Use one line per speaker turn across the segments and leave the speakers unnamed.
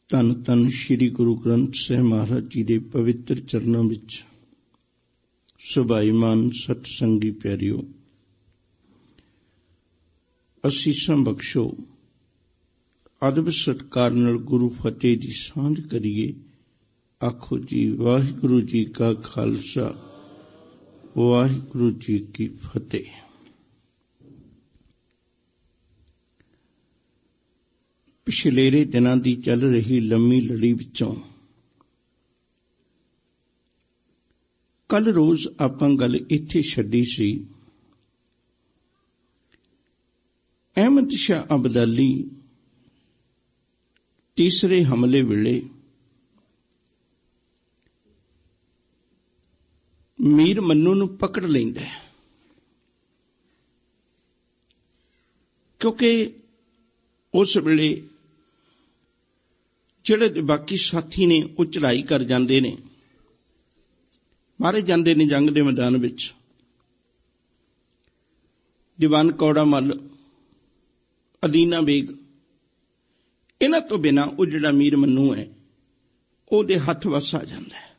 ਧੰਨ ਧੰਨ ਸ਼੍ਰੀ ਗੁਰੂ ਗ੍ਰੰਥ ਸਾਹਿਬ ਮਹਾਰਾਜ ਜੀ ਦੇ ਪਵਿੱਤਰ ਚਰਨਾਂ ਵਿੱਚ ਸੁਭਾਈਮਾਨ ਸਤਸੰਗੀ ਪਿਆਰਿਓ, ਅਸੀਸਾਂ ਬਖਸ਼ੋ। ਅਦਬ ਸਤਿਕਾਰ ਨਾਲ ਗੁਰੂ ਫਤਿਹ ਦੀ ਸਾਂਝ ਕਰੀਏ। ਆਖੋ ਜੀ ਵਾਹਿਗੁਰੂ ਜੀ ਕਾ ਖਾਲਸਾ, ਵਾਹਿਗੁਰੂ ਜੀ ਕੀ ਫਤਿਹ। ਪਿਛਲੇਰੇ ਦਿਨਾਂ ਦੀ ਚੱਲ ਰਹੀ ਲੰਮੀ ਲੜੀ ਵਿੱਚੋਂ ਕੱਲ ਰੋਜ਼ ਆਪਾਂ ਗੱਲ ਇੱਥੇ ਛੱਡੀ ਸੀ। ਅਹਿਮਦ ਸ਼ਾਹ ਅਬਦਾਲੀ ਤੀਸਰੇ ਹਮਲੇ ਵੇਲੇ ਮੀਰ ਮੰਨੂ ਨੂੰ ਪਕੜ ਲੈਂਦਾ ਹੈ, ਕਿਉਂਕਿ ਉਸ ਵੇਲੇ ਜਿਹੜੇ ਬਾਕੀ ਸਾਥੀ ਨੇ ਉਹ ਚੜ੍ਹਾਈ ਕਰ ਜਾਂਦੇ ਨੇ, ਮਾਰੇ ਜਾਂਦੇ ਨੇ ਜੰਗ ਦੇ ਮੈਦਾਨ ਵਿੱਚ। ਦੀਵਾਨ ਕੌੜਾ ਮੱਲ, ਅਦੀਨਾ ਬੇਗ, ਇਹਨਾਂ ਤੋਂ ਬਿਨਾਂ ਉਹ ਜਿਹੜਾ ਮੀਰ ਮੰਨੂ ਹੈ ਉਹਦੇ ਹੱਥ ਵੱਸ ਆ ਜਾਂਦਾ ਹੈ।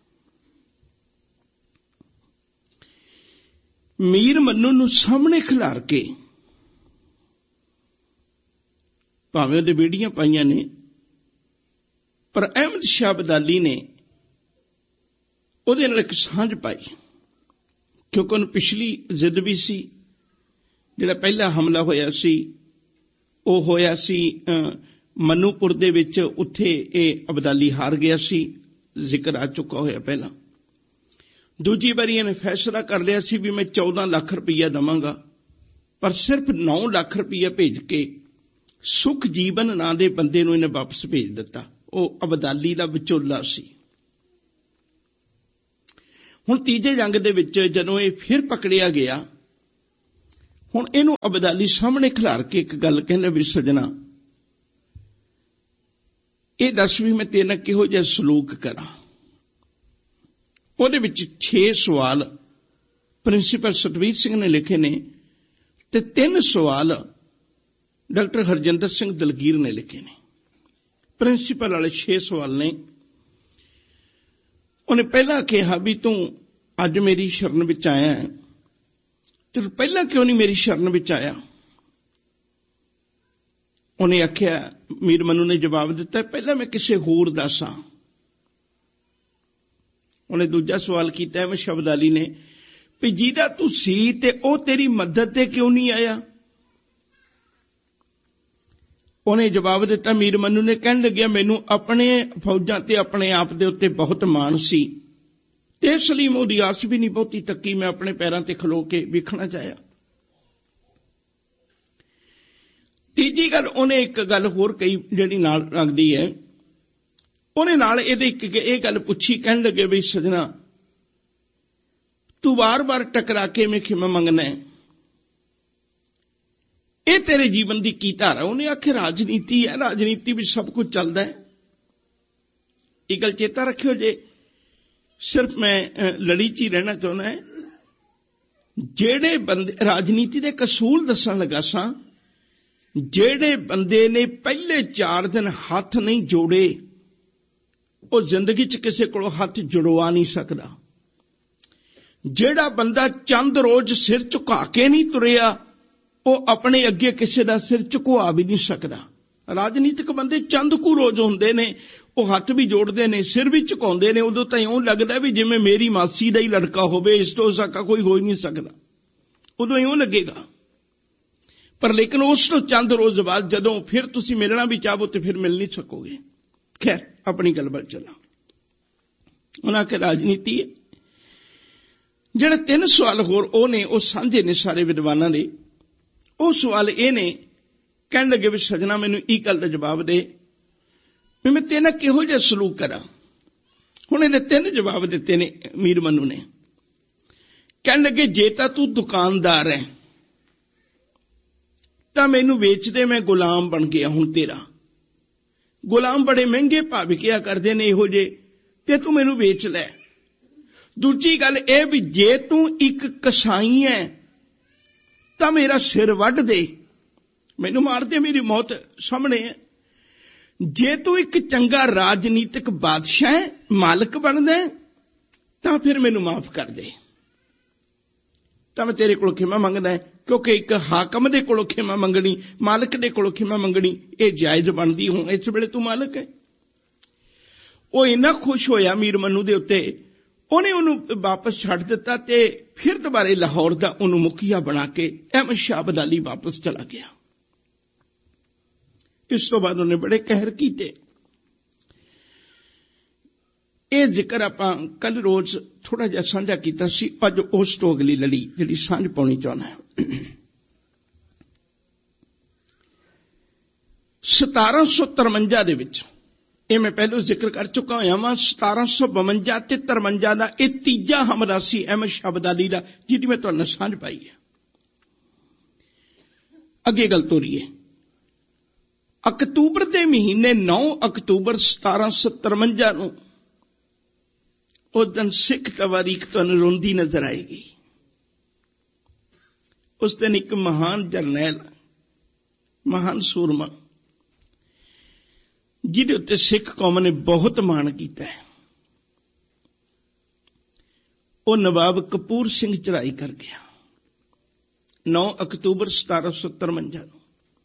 ਮੀਰ ਮੰਨੂ ਨੂੰ ਸਾਹਮਣੇ ਖਿਲਾਰ ਕੇ ਭਾਵੇਂ ਉਹਦੇ ਬੇੜੀਆਂ ਪਾਈਆਂ ਨੇ, ਪਰ ਅਹਿਮਦ ਸ਼ਾਹ ਅਬਦਾਲੀ ਨੇ ਉਹਦੇ ਨਾਲ ਇੱਕ ਸਾਂਝ ਪਾਈ, ਕਿਉਂਕਿ ਉਹਨੂੰ ਪਿਛਲੀ ਜ਼ਿੱਦ ਵੀ ਸੀ। ਜਿਹੜਾ ਪਹਿਲਾ ਹਮਲਾ ਹੋਇਆ ਸੀ ਉਹ ਹੋਇਆ ਸੀ ਮਨੂਪੁਰ ਦੇ ਵਿੱਚ, ਉੱਥੇ ਇਹ ਅਬਦਾਲੀ ਹਾਰ ਗਿਆ ਸੀ, ਜ਼ਿਕਰ ਆ ਚੁੱਕਾ ਹੋਇਆ ਪਹਿਲਾਂ। ਦੂਜੀ ਵਾਰੀ ਇਹਨੇ ਫੈਸਲਾ ਕਰ ਲਿਆ ਸੀ ਵੀ ਮੈਂ 14 ਲੱਖ ਰੁਪਈਆ ਦੇਵਾਂਗਾ, ਪਰ ਸਿਰਫ 9 ਲੱਖ ਰੁਪਈਆ ਭੇਜ ਕੇ ਸੁਖ ਜੀਵਨ ਨਾਂ ਦੇ ਬੰਦੇ ਨੂੰ ਇਹਨੇ ਵਾਪਸ ਭੇਜ ਦਿੱਤਾ। ਉਹ ਅਬਦਾਲੀ ਦਾ ਵਿਚੋਲਾ ਸੀ। ਹੁਣ ਤੀਜੇ ਜੰਗ ਦੇ ਵਿੱਚ ਜਦੋਂ ਇਹ ਫਿਰ ਪਕੜਿਆ ਗਿਆ, ਹੁਣ ਇਹਨੂੰ ਅਬਦਾਲੀ ਸਾਹਮਣੇ ਖਿਲਾਰ ਕੇ ਇੱਕ ਗੱਲ ਕਹਿੰਦਾ ਵੀ ਸੱਜਣਾ, ਇਹ ਦੱਸ ਵੀ ਮੈਂ ਤੇਰੇ ਨਾਲ ਕਿਹੋ ਜਿਹਾ ਸਲੂਕ ਕਰਾਂ। ਉਹਦੇ ਵਿੱਚ 6 ਸਵਾਲ ਪ੍ਰਿੰਸੀਪਲ ਸਤਵੀਰ ਸਿੰਘ ਨੇ ਲਿਖੇ ਨੇ ਤੇ 3 ਸਵਾਲ ਡਾਕਟਰ ਹਰਜਿੰਦਰ ਸਿੰਘ ਦਲਗੀਰ ਨੇ ਲਿਖੇ ਨੇ। ਪ੍ਰਿੰਸੀਪਲ ਵਾਲੇ 6 ਸਵਾਲ ਨੇ। ਉਹਨੇ ਪਹਿਲਾਂ ਕਿਹਾ ਵੀ ਤੂੰ ਅੱਜ ਮੇਰੀ ਸ਼ਰਨ ਵਿੱਚ ਆਇਆ ਹੈ, ਤੇ ਪਹਿਲਾਂ ਕਿਉਂ ਨਹੀਂ ਮੇਰੀ ਸ਼ਰਨ ਵਿੱਚ ਆਇਆ? ਉਹਨੇ ਆਖਿਆ, ਮੀਰ ਮੰਨੂ ਨੇ ਜਵਾਬ ਦਿੱਤਾ, ਪਹਿਲਾਂ ਮੈਂ ਕਿਸੇ ਹੋਰ ਦਾ ਸਾਂ। ਉਹਨੇ ਦੂਜਾ ਸਵਾਲ ਕੀਤਾ ਅਹਿਮਦ ਸ਼ਾਹ ਅਬਦਾਲੀ ਨੇ ਵੀ ਜਿਹਦਾ ਤੂੰ ਸੀ ਤੇ ਉਹ ਤੇਰੀ ਮਦਦ ਤੇ ਕਿਉਂ ਨਹੀਂ ਆਇਆ? ਉਹਨੇ ਜਵਾਬ ਦਿੱਤਾ, ਮੀਰ ਮੰਨੂ ਨੇ ਕਹਿਣ ਲੱਗਿਆ, ਮੈਨੂੰ ਆਪਣੇ ਫੌਜਾਂ ਤੇ ਆਪਣੇ ਆਪ ਦੇ ਉੱਤੇ ਬਹੁਤ ਮਾਣ ਸੀ ਤੇ ਇਸ ਲਈ ਮੈਂ ਉਹਦੀ ਆਸ ਵੀ ਨਹੀਂ ਬਹੁਤੀ ਤੱਕੀ, ਮੈਂ ਆਪਣੇ ਪੈਰਾਂ ਤੇ ਖਲੋ ਕੇ ਵੇਖਣਾ ਚਾਹਿਆ। ਤੀਜੀ ਗੱਲ ਉਹਨੇ ਇੱਕ ਗੱਲ ਹੋਰ ਕਹੀ ਜਿਹੜੀ ਨਾਲ ਲੱਗਦੀ ਹੈ। ਉਹਨੇ ਨਾਲ ਇਹਦੇ ਇੱਕ ਇਹ ਗੱਲ ਪੁੱਛੀ, ਕਹਿਣ ਲੱਗੇ ਵੀ ਸਜਣਾ ਤੂੰ ਵਾਰ-ਵਾਰ ਟਕਰਾ ਕੇ ਮੈਂ ਖਿਮਾ ਮੰਗਣਾ ਹੈ, ਇਹ ਤੇਰੇ ਜੀਵਨ ਦੀ ਕੀ ਧਾਰਾ? ਉਹਨੇ ਆਖਿਆ ਰਾਜਨੀਤੀ ਹੈ, ਰਾਜਨੀਤੀ ਵਿੱਚ ਸਭ ਕੁਝ ਚੱਲਦਾ ਹੈ। ਇਹ ਗੱਲ ਚੇਤਾ ਰੱਖਿਓ, ਜੇ ਸਿਰਫ ਮੈਂ ਲੜੀ 'ਚ ਹੀ ਰਹਿਣਾ ਚਾਹੁੰਦਾ। ਜਿਹੜੇ ਬੰਦੇ, ਰਾਜਨੀਤੀ ਦੇ ਕਸੂਲ ਦੱਸਣ ਲੱਗਾ ਸਾਂ, ਜਿਹੜੇ ਬੰਦੇ ਨੇ ਪਹਿਲੇ 4 ਦਿਨ ਹੱਥ ਨਹੀਂ ਜੋੜੇ ਉਹ ਜ਼ਿੰਦਗੀ 'ਚ ਕਿਸੇ ਕੋਲੋਂ ਹੱਥ ਜੁੜਵਾ ਨਹੀਂ ਸਕਦਾ। ਜਿਹੜਾ ਬੰਦਾ ਚੰਦ ਰੋਜ਼ ਸਿਰ ਝੁਕਾ ਕੇ ਨਹੀਂ ਤੁਰਿਆ ਉਹ ਆਪਣੇ ਅੱਗੇ ਕਿਸੇ ਦਾ ਸਿਰ ਝੁਕਵਾ ਵੀ ਨਹੀਂ ਸਕਦਾ। ਰਾਜਨੀਤਿਕ ਬੰਦੇ ਚੰਦ ਕੁ ਰੋਜ਼ ਹੁੰਦੇ ਨੇ, ਉਹ ਹੱਥ ਵੀ ਜੋੜਦੇ ਨੇ, ਸਿਰ ਵੀ ਝੁਕਾਉਂਦੇ ਨੇ। ਉਦੋਂ ਤਾਂ ਇਉਂ ਲੱਗਦਾ ਵੀ ਜਿਵੇਂ ਮੇਰੀ ਮਾਸੀ ਦਾ ਹੀ ਲੜਕਾ ਹੋਵੇ, ਇਸ ਤੋਂ ਸਕਾ ਕੋਈ ਹੋ ਹੀ ਨਹੀਂ ਸਕਦਾ। ਉਦੋਂ ਇਉਂ ਲੱਗੇਗਾ, ਪਰ ਲੇਕਿਨ ਉਸ ਤੋਂ ਚੰਦ ਰੋਜ਼ ਬਾਅਦ ਜਦੋਂ ਫਿਰ ਤੁਸੀਂ ਮਿਲਣਾ ਵੀ ਚਾਹੋ ਤੇ ਫਿਰ ਮਿਲ ਨਹੀਂ ਸਕੋਗੇ। ਖੈਰ, ਆਪਣੀ ਗੱਲ ਵੱਲ ਚੱਲਾਂ। ਉਹਨਾਂ ਕਿ ਰਾਜਨੀਤੀ ਹੈ। ਜਿਹੜੇ 3 ਸਵਾਲ ਹੋਰ ਉਹ ਨੇ, ਉਹ ਸਾਂਝੇ ਨੇ ਸਾਰੇ ਵਿਦਵਾਨਾਂ ਦੇ। ਉਹ ਸਵਾਲ ਇਹ ਨੇ, ਕਹਿਣ ਲੱਗੇ ਵੀ ਸਜਣਾ ਮੈਨੂੰ ਇਹ ਗੱਲ ਦਾ ਜਵਾਬ ਦੇ ਵੀ ਮੈਂ ਤੇਰੇ ਨਾਲ ਕਿਹੋ ਜਿਹਾ ਸਲੂਕ ਕਰਾਂ। ਹੁਣ ਇਹਨੇ 3 ਜਵਾਬ ਦਿੱਤੇ ਨੇ ਮੀਰ ਮੰਨੂ ਨੇ। ਕਹਿਣ ਲੱਗੇ, ਜੇ ਤਾਂ ਤੂੰ ਦੁਕਾਨਦਾਰ ਹੈ ਤਾਂ ਮੈਨੂੰ ਵੇਚ ਦੇ, ਮੈਂ ਗੁਲਾਮ ਬਣ ਗਿਆ ਹੁਣ ਤੇਰਾ। ਗੁਲਾਮ ਬੜੇ ਮਹਿੰਗੇ ਭਾਅ ਵਿਕਿਆ ਕਰਦੇ ਨੇ ਇਹੋ ਜਿਹੇ, ਤੇ ਤੂੰ ਮੈਨੂੰ ਵੇਚ ਲੈ। ਦੂਜੀ ਗੱਲ ਇਹ ਵੀ ਜੇ ਤੂੰ ਇੱਕ ਕਸਾਈ ਹੈ ਤਾਂ ਮੇਰਾ ਸਿਰ ਵੱਢ ਦੇ, ਮੈਨੂੰ ਮਾਰ ਦੇ, ਮੇਰੀ ਮੌਤ ਸਾਹਮਣੇ ਹੈ। ਜੇ ਤੂੰ ਇੱਕ ਚੰਗਾ ਰਾਜਨੀਤਿਕ ਬਾਦਸ਼ਾਹ ਹੈ, ਮਾਲਕ ਬਣਦਾ ਤਾਂ ਫਿਰ ਮੈਨੂੰ ਮਾਫ ਕਰ ਦੇ, ਤਾਂ ਮੈਂ ਤੇਰੇ ਕੋਲੋਂ ਖਿਮਾ ਮੰਗਦਾ, ਕਿਉਂਕਿ ਇੱਕ ਹਾਕਮ ਦੇ ਕੋਲੋਂ ਖਿਮਾ ਮੰਗਣੀ, ਮਾਲਕ ਦੇ ਕੋਲੋਂ ਖਿਮਾ ਮੰਗਣੀ ਇਹ ਜਾਇਜ਼ ਬਣਦੀ। ਹੁਣ ਇਸ ਵੇਲੇ ਤੂੰ ਮਾਲਕ ਹੈ। ਉਹ ਇੰਨਾ ਖੁਸ਼ ਹੋਇਆ ਮੀਰ ਮਨੂੰ ਦੇ ਉੱਤੇ, ਉਹਨੇ ਉਹਨੂੰ ਵਾਪਸ ਛੱਡ ਦਿੱਤਾ ਤੇ ਫਿਰ ਦੁਬਾਰੇ ਲਾਹੌਰ ਦਾ ਉਹਨੂੰ ਮੁਖੀਆ ਬਣਾ ਕੇ ਅਹਿਮਦ ਸ਼ਾਹ ਅਬਦਾਲੀ ਵਾਪਸ ਚਲਾ ਗਿਆ। ਇਸ ਤੋਂ ਬਾਅਦ ਉਹਨੇ ਬੜੇ ਕਹਿਰ ਕੀਤੇ। ਇਹ ਜ਼ਿਕਰ ਆਪਾਂ ਕੱਲ ਰੋਜ਼ ਥੋੜਾ ਜਿਹਾ ਸਾਂਝਾ ਕੀਤਾ ਸੀ। ਅੱਜ ਉਸ ਤੋਂ ਅਗਲੀ ਲੜੀ ਜਿਹੜੀ ਸਾਂਝ ਪਾਉਣੀ ਚਾਹੁੰਦਾ। 1753 ਦੇ ਵਿੱਚ, ਇਹ ਮੈਂ ਪਹਿਲਾਂ ਜ਼ਿਕਰ ਕਰ ਚੁੱਕਾ ਹੋਇਆ ਵਾਂ, 1752 ਤੇ 53 ਦਾ ਇਹ ਤੀਜਾ ਹਮਲਾ ਸੀ ਅਹਿਮਦ ਸ਼ਾਹ ਅਬਦਾਲੀ ਦਾ, ਜਿਹਦੀ ਮੈਂ ਤੁਹਾਨੂੰ ਸਾਂਝ ਪਾਈ ਹੈ। ਅੱਗੇ ਗੱਲ ਤੋਰੀਏ। ਅਕਤੂਬਰ ਦੇ ਮਹੀਨੇ 9 ਅਕਤੂਬਰ 1753 ਨੂੰ, ਉਸ ਦਿਨ ਸਿੱਖ ਤਵਾਰੀਖ ਤੁਹਾਨੂੰ ਰੋਂਦੀ ਨਜ਼ਰ ਆਏਗੀ। ਉਸ ਦਿਨ ਇੱਕ ਮਹਾਨ ਜਰਨੈਲ, ਮਹਾਨ ਸੂਰਮਾ, ਜਿਹਦੇ ਉੱਤੇ ਸਿੱਖ ਕੌਮ ਨੇ ਬਹੁਤ ਮਾਣ ਕੀਤਾ ਹੈ, ਉਹ ਨਵਾਬ ਕਪੂਰ ਸਿੰਘ ਚੜ੍ਹਾਈ ਕਰ ਗਿਆ 9 ਅਕਤੂਬਰ 1753 ਨੂੰ।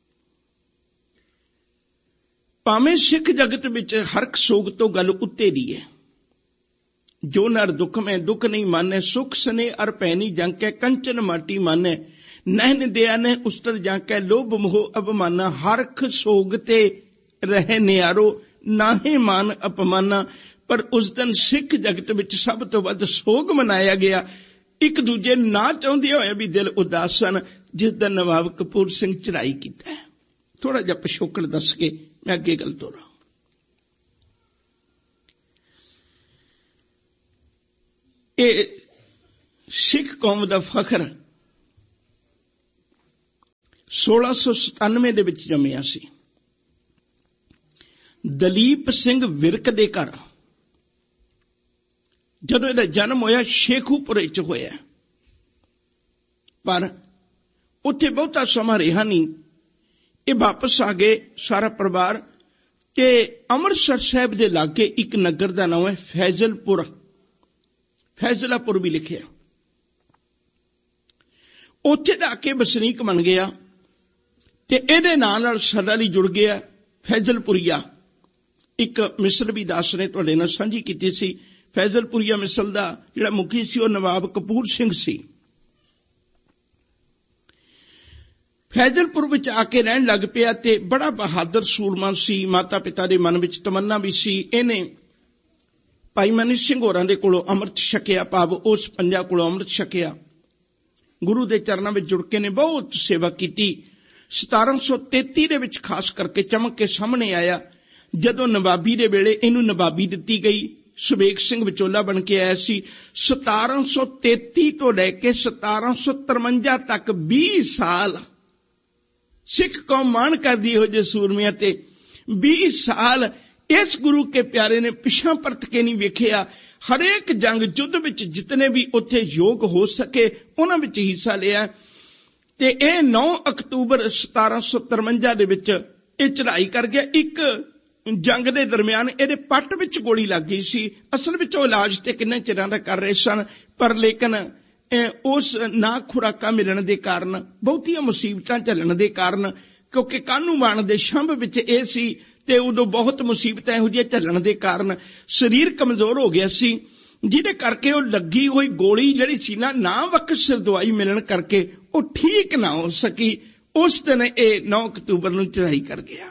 ਭਾਵੇਂ ਸਿੱਖ ਜਗਤ ਵਿੱਚ ਹਰਕ ਸੋਗ ਤੋਂ ਗੱਲ ਉੱਤੇ ਦੀ ਹੈ। ਜੋ ਨਰ ਦੁੱਖ ਮੈਂ ਦੁੱਖ ਨਹੀਂ ਮਾਨੈ, ਸੁਖ ਸਨੇ ਅਰ ਪੈਨੀ ਜੰਕੈ, ਕੰਚਨ ਮਾਟੀ ਮਾਨੈ, ਨਹਿਨ ਦਿਆ ਨੇ ਉਸਤਰ ਜਾਂਕੈ, ਲੋਭ ਮੋਹ ਅਪਮਾਨਾ, ਹਰਖ ਸੋਗ ਤੇ ਰਹੇ ਨਿਆਰੋ, ਨਾਹੇ ਮਾਨ ਅਪਮਾਨਾ। ਪਰ ਉਸ ਦਿਨ ਸਿੱਖ ਜਗਤ ਵਿੱਚ ਸਭ ਤੋਂ ਵੱਧ ਸੋਗ ਮਨਾਇਆ ਗਿਆ। ਇੱਕ ਦੂਜੇ ਨਾ ਚਾਹੁੰਦੇ ਹੋਏ ਵੀ ਦਿਲ ਉਦਾਸ ਸਨ ਜਿਸ ਦਿਨ ਨਵਾਬ ਕਪੂਰ ਸਿੰਘ ਚੜ੍ਹਾਈ ਕੀਤਾ। ਥੋੜਾ ਜਿਹਾ ਪਿਛੋਕੜ ਦੱਸ ਕੇ ਮੈਂ ਅੱਗੇ ਗੱਲ ਤੋਰਾਂ। ਇਹ ਸਿੱਖ ਕੌਮ ਦਾ ਫਖਰ 1697 ਦੇ ਵਿੱਚ ਜੰਮਿਆ ਸੀ। ਦਲੀਪ ਸਿੰਘ ਵਿਰਕ ਦੇ ਘਰ ਜਦੋਂ ਇਹਦਾ ਜਨਮ ਹੋਇਆ ਸ਼ੇਖੂਪੁਰੇ ਚ ਹੋਇਆ, ਪਰ ਉੱਥੇ ਬਹੁਤਾ ਸਮਾਂ ਰਿਹਾ ਨਹੀਂ। ਇਹ ਵਾਪਸ ਆ ਗਏ ਸਾਰਾ ਪਰਿਵਾਰ ਤੇ ਅੰਮ੍ਰਿਤਸਰ ਸਾਹਿਬ ਦੇ ਲਾਗੇ ਇੱਕ ਨਗਰ ਦਾ ਨਾਮ ਹੈ ਫੈਜ਼ਲਪੁਰ, ਫੈਜ਼ਲਾਪੁਰ ਵੀ ਲਿਖਿਆ। ਉੱਥੇ ਜਾ ਕੇ ਵਸਨੀਕ ਬਣ ਗਿਆ ਤੇ ਇਹਦੇ ਨਾਲ ਸਦਾ ਲਈ ਜੁੜ ਗਿਆ ਫੈਜ਼ਲਪੁਰੀਆ। ਇੱਕ ਮਿਸਲ ਵੀ ਦਾਸ ਨੇ ਤੁਹਾਡੇ ਨਾਲ ਸਾਂਝੀ ਕੀਤੀ ਸੀ। ਫੈਜ਼ਲਪੁਰੀਆ ਮਿਸਲ ਦਾ ਜਿਹੜਾ ਮੁਖੀ ਸੀ ਉਹ ਨਵਾਬ ਕਪੂਰ ਸਿੰਘ ਸੀ। ਫੈਜ਼ਲਪੁਰ ਵਿੱਚ ਆ ਕੇ ਰਹਿਣ ਲੱਗ ਪਿਆ ਤੇ ਬੜਾ ਬਹਾਦਰ ਸੂਰਮਾ ਸੀ। ਮਾਤਾ ਪਿਤਾ ਦੇ ਮਨ ਵਿੱਚ ਤਮੰਨਾ ਵੀ ਸੀ। ਇਹਨੇ ਭਾਈ ਮਨੀ ਸਿੰਘ ਹੋਰਾਂ ਦੇ ਕੋਲੋਂ ਅੰਮ੍ਰਿਤ ਛਕਿਆ, ਭਾਵ ਉਸ ਪੰਜਾਂ ਕੋਲੋਂ ਅੰਮ੍ਰਿਤ ਛਕਿਆ। ਗੁਰੂ ਦੇ ਚਰਨਾਂ ਵਿੱਚ ਜੁੜ ਕੇ ਨੇ ਬਹੁਤ ਸੇਵਾ ਕੀਤੀ। 1733 ਦੇ ਵਿੱਚ ਖਾਸ ਕਰਕੇ ਚਮਕ ਕੇ ਸਾਹਮਣੇ ਆਇਆ ਜਦੋਂ ਨਵਾਬੀ ਦੇ ਵੇਲੇ ਇਹਨੂੰ ਨਵਾਬੀ ਦਿੱਤੀ ਗਈ। ਸੁਬੇਗ ਸਿੰਘ ਵਿਚੋਲਾ ਬਣ ਕੇ ਆਇਆ ਸੀ। 1733 ਤੋਂ ਲੈ ਕੇ 1753 ਤੱਕ 20 ਸਾਲ ਸਿੱਖ ਕੌਮ ਮਾਣ ਕਰਦੀ ਇਹੋ ਜਿਹੇ ਸੂਰਮਿਆਂ ਤੇ। 20 ਸਾਲ ਇਸ ਗੁਰੂ ਕੇ ਪਿਆਰੇ ਨੇ ਪਿਛਾਂ ਪਰਤ ਕੇ ਨਹੀਂ ਵੇਖਿਆ। ਹਰੇਕ ਜੰਗ ਯੁੱਧ ਵਿੱਚ ਜਿਤਨੇ ਵੀ ਉੱਥੇ ਯੋਗ ਹੋ ਸਕੇ ਉਹਨਾਂ ਵਿੱਚ ਹਿੱਸਾ ਲਿਆ ਤੇ ਇਹ 9 ਅਕਤੂਬਰ 1753 ਦੇ ਵਿੱਚ ਇਹ ਚੜ੍ਹਾਈ ਕਰ ਗਿਆ। ਇੱਕ ਜੰਗ ਦੇ ਦਰਮਿਆਨ ਇਹਦੇ ਪੱਟ ਵਿੱਚ ਗੋਲੀ ਲੱਗ ਗਈ ਸੀ। ਅਸਲ ਵਿੱਚ ਉਹ ਇਲਾਜ ਤੇ ਕਿੰਨੇ ਚਿਰਾਂ ਦਾ ਕਰ ਰਹੇ ਸਨ, ਪਰ ਲੇਕਿਨ ਉਸ ਨਾ ਖੁਰਾਕਾਂ ਮਿਲਣ ਦੇ ਕਾਰਨ, ਬਹੁਤੀਆਂ ਮੁਸੀਬਤਾਂ ਝੱਲਣ ਦੇ ਕਾਰਨ, ਕਿਉਂਕਿ ਕਾਹਨੂੰ ਮਾਣ ਦੇ ਸ਼ੰਭ ਵਿੱਚ ਇਹ ਸੀ ਤੇ ਉਦੋਂ ਬਹੁਤ ਮੁਸੀਬਤਾਂ ਇਹੋ ਜਿਹੀਆਂ ਝੱਲਣ ਦੇ ਕਾਰਨ ਸਰੀਰ ਕਮਜ਼ੋਰ ਹੋ ਗਿਆ ਸੀ, ਜਿਹਦੇ ਕਰਕੇ ਉਹ ਲੱਗੀ ਹੋਈ ਗੋਲੀ ਜਿਹੜੀ ਸੀ ਨਾ ਵਕਤ ਸਿਰ ਦਵਾਈ ਮਿਲਣ ਕਰਕੇ ਉਹ ਠੀਕ ਨਾ ਹੋ ਸਕੀ। ਉਸ ਦਿਨ ਇਹ 9 ਅਕਤੂਬਰ ਨੂੰ ਚੜ੍ਹਾਈ ਕਰ ਗਿਆ।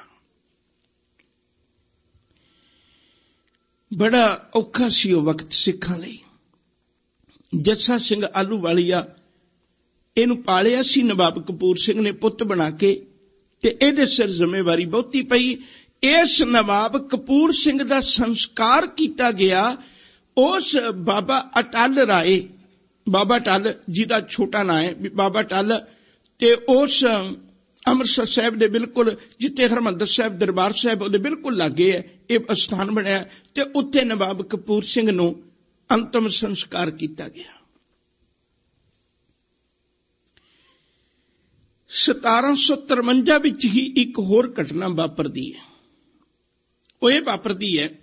ਬੜਾ ਔਖਾ ਸੀ ਉਹ ਵਕਤ ਸਿੱਖਾਂ ਲਈ। ਜੱਸਾ ਸਿੰਘ ਆਹਲੂਵਾਲੀਆ ਇਹਨੂੰ ਪਾਲਿਆ ਸੀ ਨਵਾਬ ਕਪੂਰ ਸਿੰਘ ਨੇ ਪੁੱਤ ਬਣਾ ਕੇ ਤੇ ਇਹਦੇ ਸਿਰ ਜ਼ਿੰਮੇਵਾਰੀ ਬਹੁਤੀ ਪਈ। ਇਸ ਨਵਾਬ ਕਪੂਰ ਸਿੰਘ ਦਾ ਸੰਸਕਾਰ ਕੀਤਾ ਗਿਆ ਉਸ ਬਾਬਾ ਅਟਲ ਰਾਏ, ਬਾਬਾ ਅਟਲ ਜਿਹਦਾ ਛੋਟਾ ਨਾਂ ਹੈ ਬਾਬਾ ਅਟਲ, ਤੇ ਉਸ ਅੰਮ੍ਰਿਤਸਰ ਸਾਹਿਬ ਦੇ ਬਿਲਕੁਲ ਜਿੱਥੇ ਹਰਿਮੰਦਰ ਸਾਹਿਬ ਦਰਬਾਰ ਸਾਹਿਬ ਉਹਦੇ ਬਿਲਕੁਲ ਲਾਗੇ ਹੈ ਇਹ ਸਥਾਨ ਬਣਿਆ ਤੇ ਉੱਥੇ ਨਵਾਬ ਕਪੂਰ ਸਿੰਘ ਨੂੰ ਅੰਤਮ ਸੰਸਕਾਰ ਕੀਤਾ ਗਿਆ। 1753 ਵਿੱਚ ਹੀ ਇੱਕ ਹੋਰ ਘਟਨਾ ਵਾਪਰਦੀ ਹੈ। ਉਹ ਇਹ ਵਾਪਰਦੀ ਹੈ।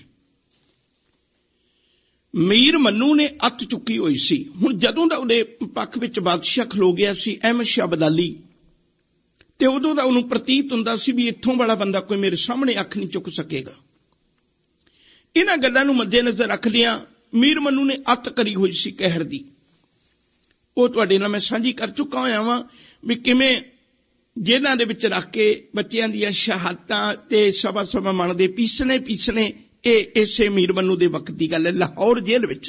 ਮੀਰ ਮੰਨੂ ਨੇ ਅੱਤ ਚੁੱਕੀ ਹੋਈ ਸੀ। ਹੁਣ ਜਦੋਂ ਦਾ ਉਹਦੇ ਪੱਖ ਵਿੱਚ ਬਾਦਸ਼ਾਹ ਖਲੋ ਗਿਆ ਸੀ ਅਹਿਮਦ ਸ਼ਾਹ ਅਬਦਾਲੀ, ਤੇ ਉਦੋਂ ਦਾ ਉਹਨੂੰ ਪ੍ਰਤੀਤ ਹੁੰਦਾ ਸੀ ਵੀ ਇੱਥੋਂ ਵਾਲਾ ਬੰਦਾ ਕੋਈ ਮੇਰੇ ਸਾਹਮਣੇ ਅੱਖ ਨਹੀਂ ਚੁੱਕ ਸਕੇਗਾ। ਇਹਨਾਂ ਗੱਲਾਂ ਨੂੰ ਮੱਦੇਨਜ਼ਰ ਰੱਖਦਿਆਂ ਮੀਰ ਮੰਨੂ ਨੇ ਅੱਤ ਕਰੀ ਹੋਈ ਸੀ ਕਹਿਰ ਦੀ। ਉਹ ਤੁਹਾਡੇ ਨਾਲ ਮੈਂ ਸਾਂਝੀ ਕਰ ਚੁੱਕਾ ਹੋਇਆ ਵਾਂ ਵੀ ਕਿਵੇਂ ਜੇਲ੍ਹਾਂ ਦੇ ਵਿੱਚ ਰੱਖ ਕੇ ਬੱਚਿਆਂ ਦੀਆਂ ਸ਼ਹਾਦਤਾਂ ਤੇ ਸਵਾ ਮਣ ਦੇ ਪੀਸਣੇ ਇਹ ਇਸੇ ਮੀਰ ਮੰਨੂ ਦੇ ਵਕਤ ਦੀ ਗੱਲ ਹੈ। ਲਾਹੌਰ ਜੇਲ੍ਹ ਵਿੱਚ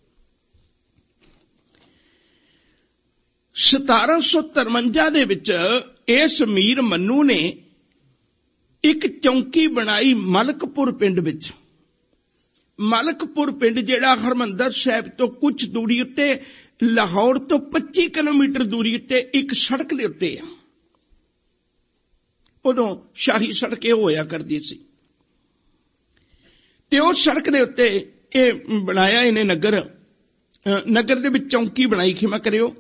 1753 ਦੇ ਵਿੱਚ ਇਸ ਮੀਰ ਮੰਨੂ ਨੇ ਇੱਕ ਚੌਂਕੀ ਬਣਾਈ ਮਲਕਪੁਰ ਪਿੰਡ ਵਿੱਚ। ਮਲਕਪੁਰ ਪਿੰਡ ਜਿਹੜਾ ਹਰਿਮੰਦਰ ਸਾਹਿਬ ਤੋਂ ਕੁਝ ਦੂਰੀ ਉੱਤੇ, ਲਾਹੌਰ ਤੋਂ 25 ਕਿਲੋਮੀਟਰ ਦੂਰੀ ਉੱਤੇ ਇੱਕ ਸੜਕ ਦੇ ਉੱਤੇ ਆ। ਉਦੋਂ ਸ਼ਾਹੀ ਸੜਕ ਇਹ ਹੋਇਆ ਕਰਦੀ ਸੀ, ਤੇ ਉਸ ਸੜਕ ਦੇ ਉੱਤੇ ਇਹ ਬਣਾਇਆ ਇਹਨੇ ਨਗਰ ਦੇ ਵਿੱਚ ਚੌਂਕੀ ਬਣਾਈ। ਖਿਮਾ ਕਰਿਓ,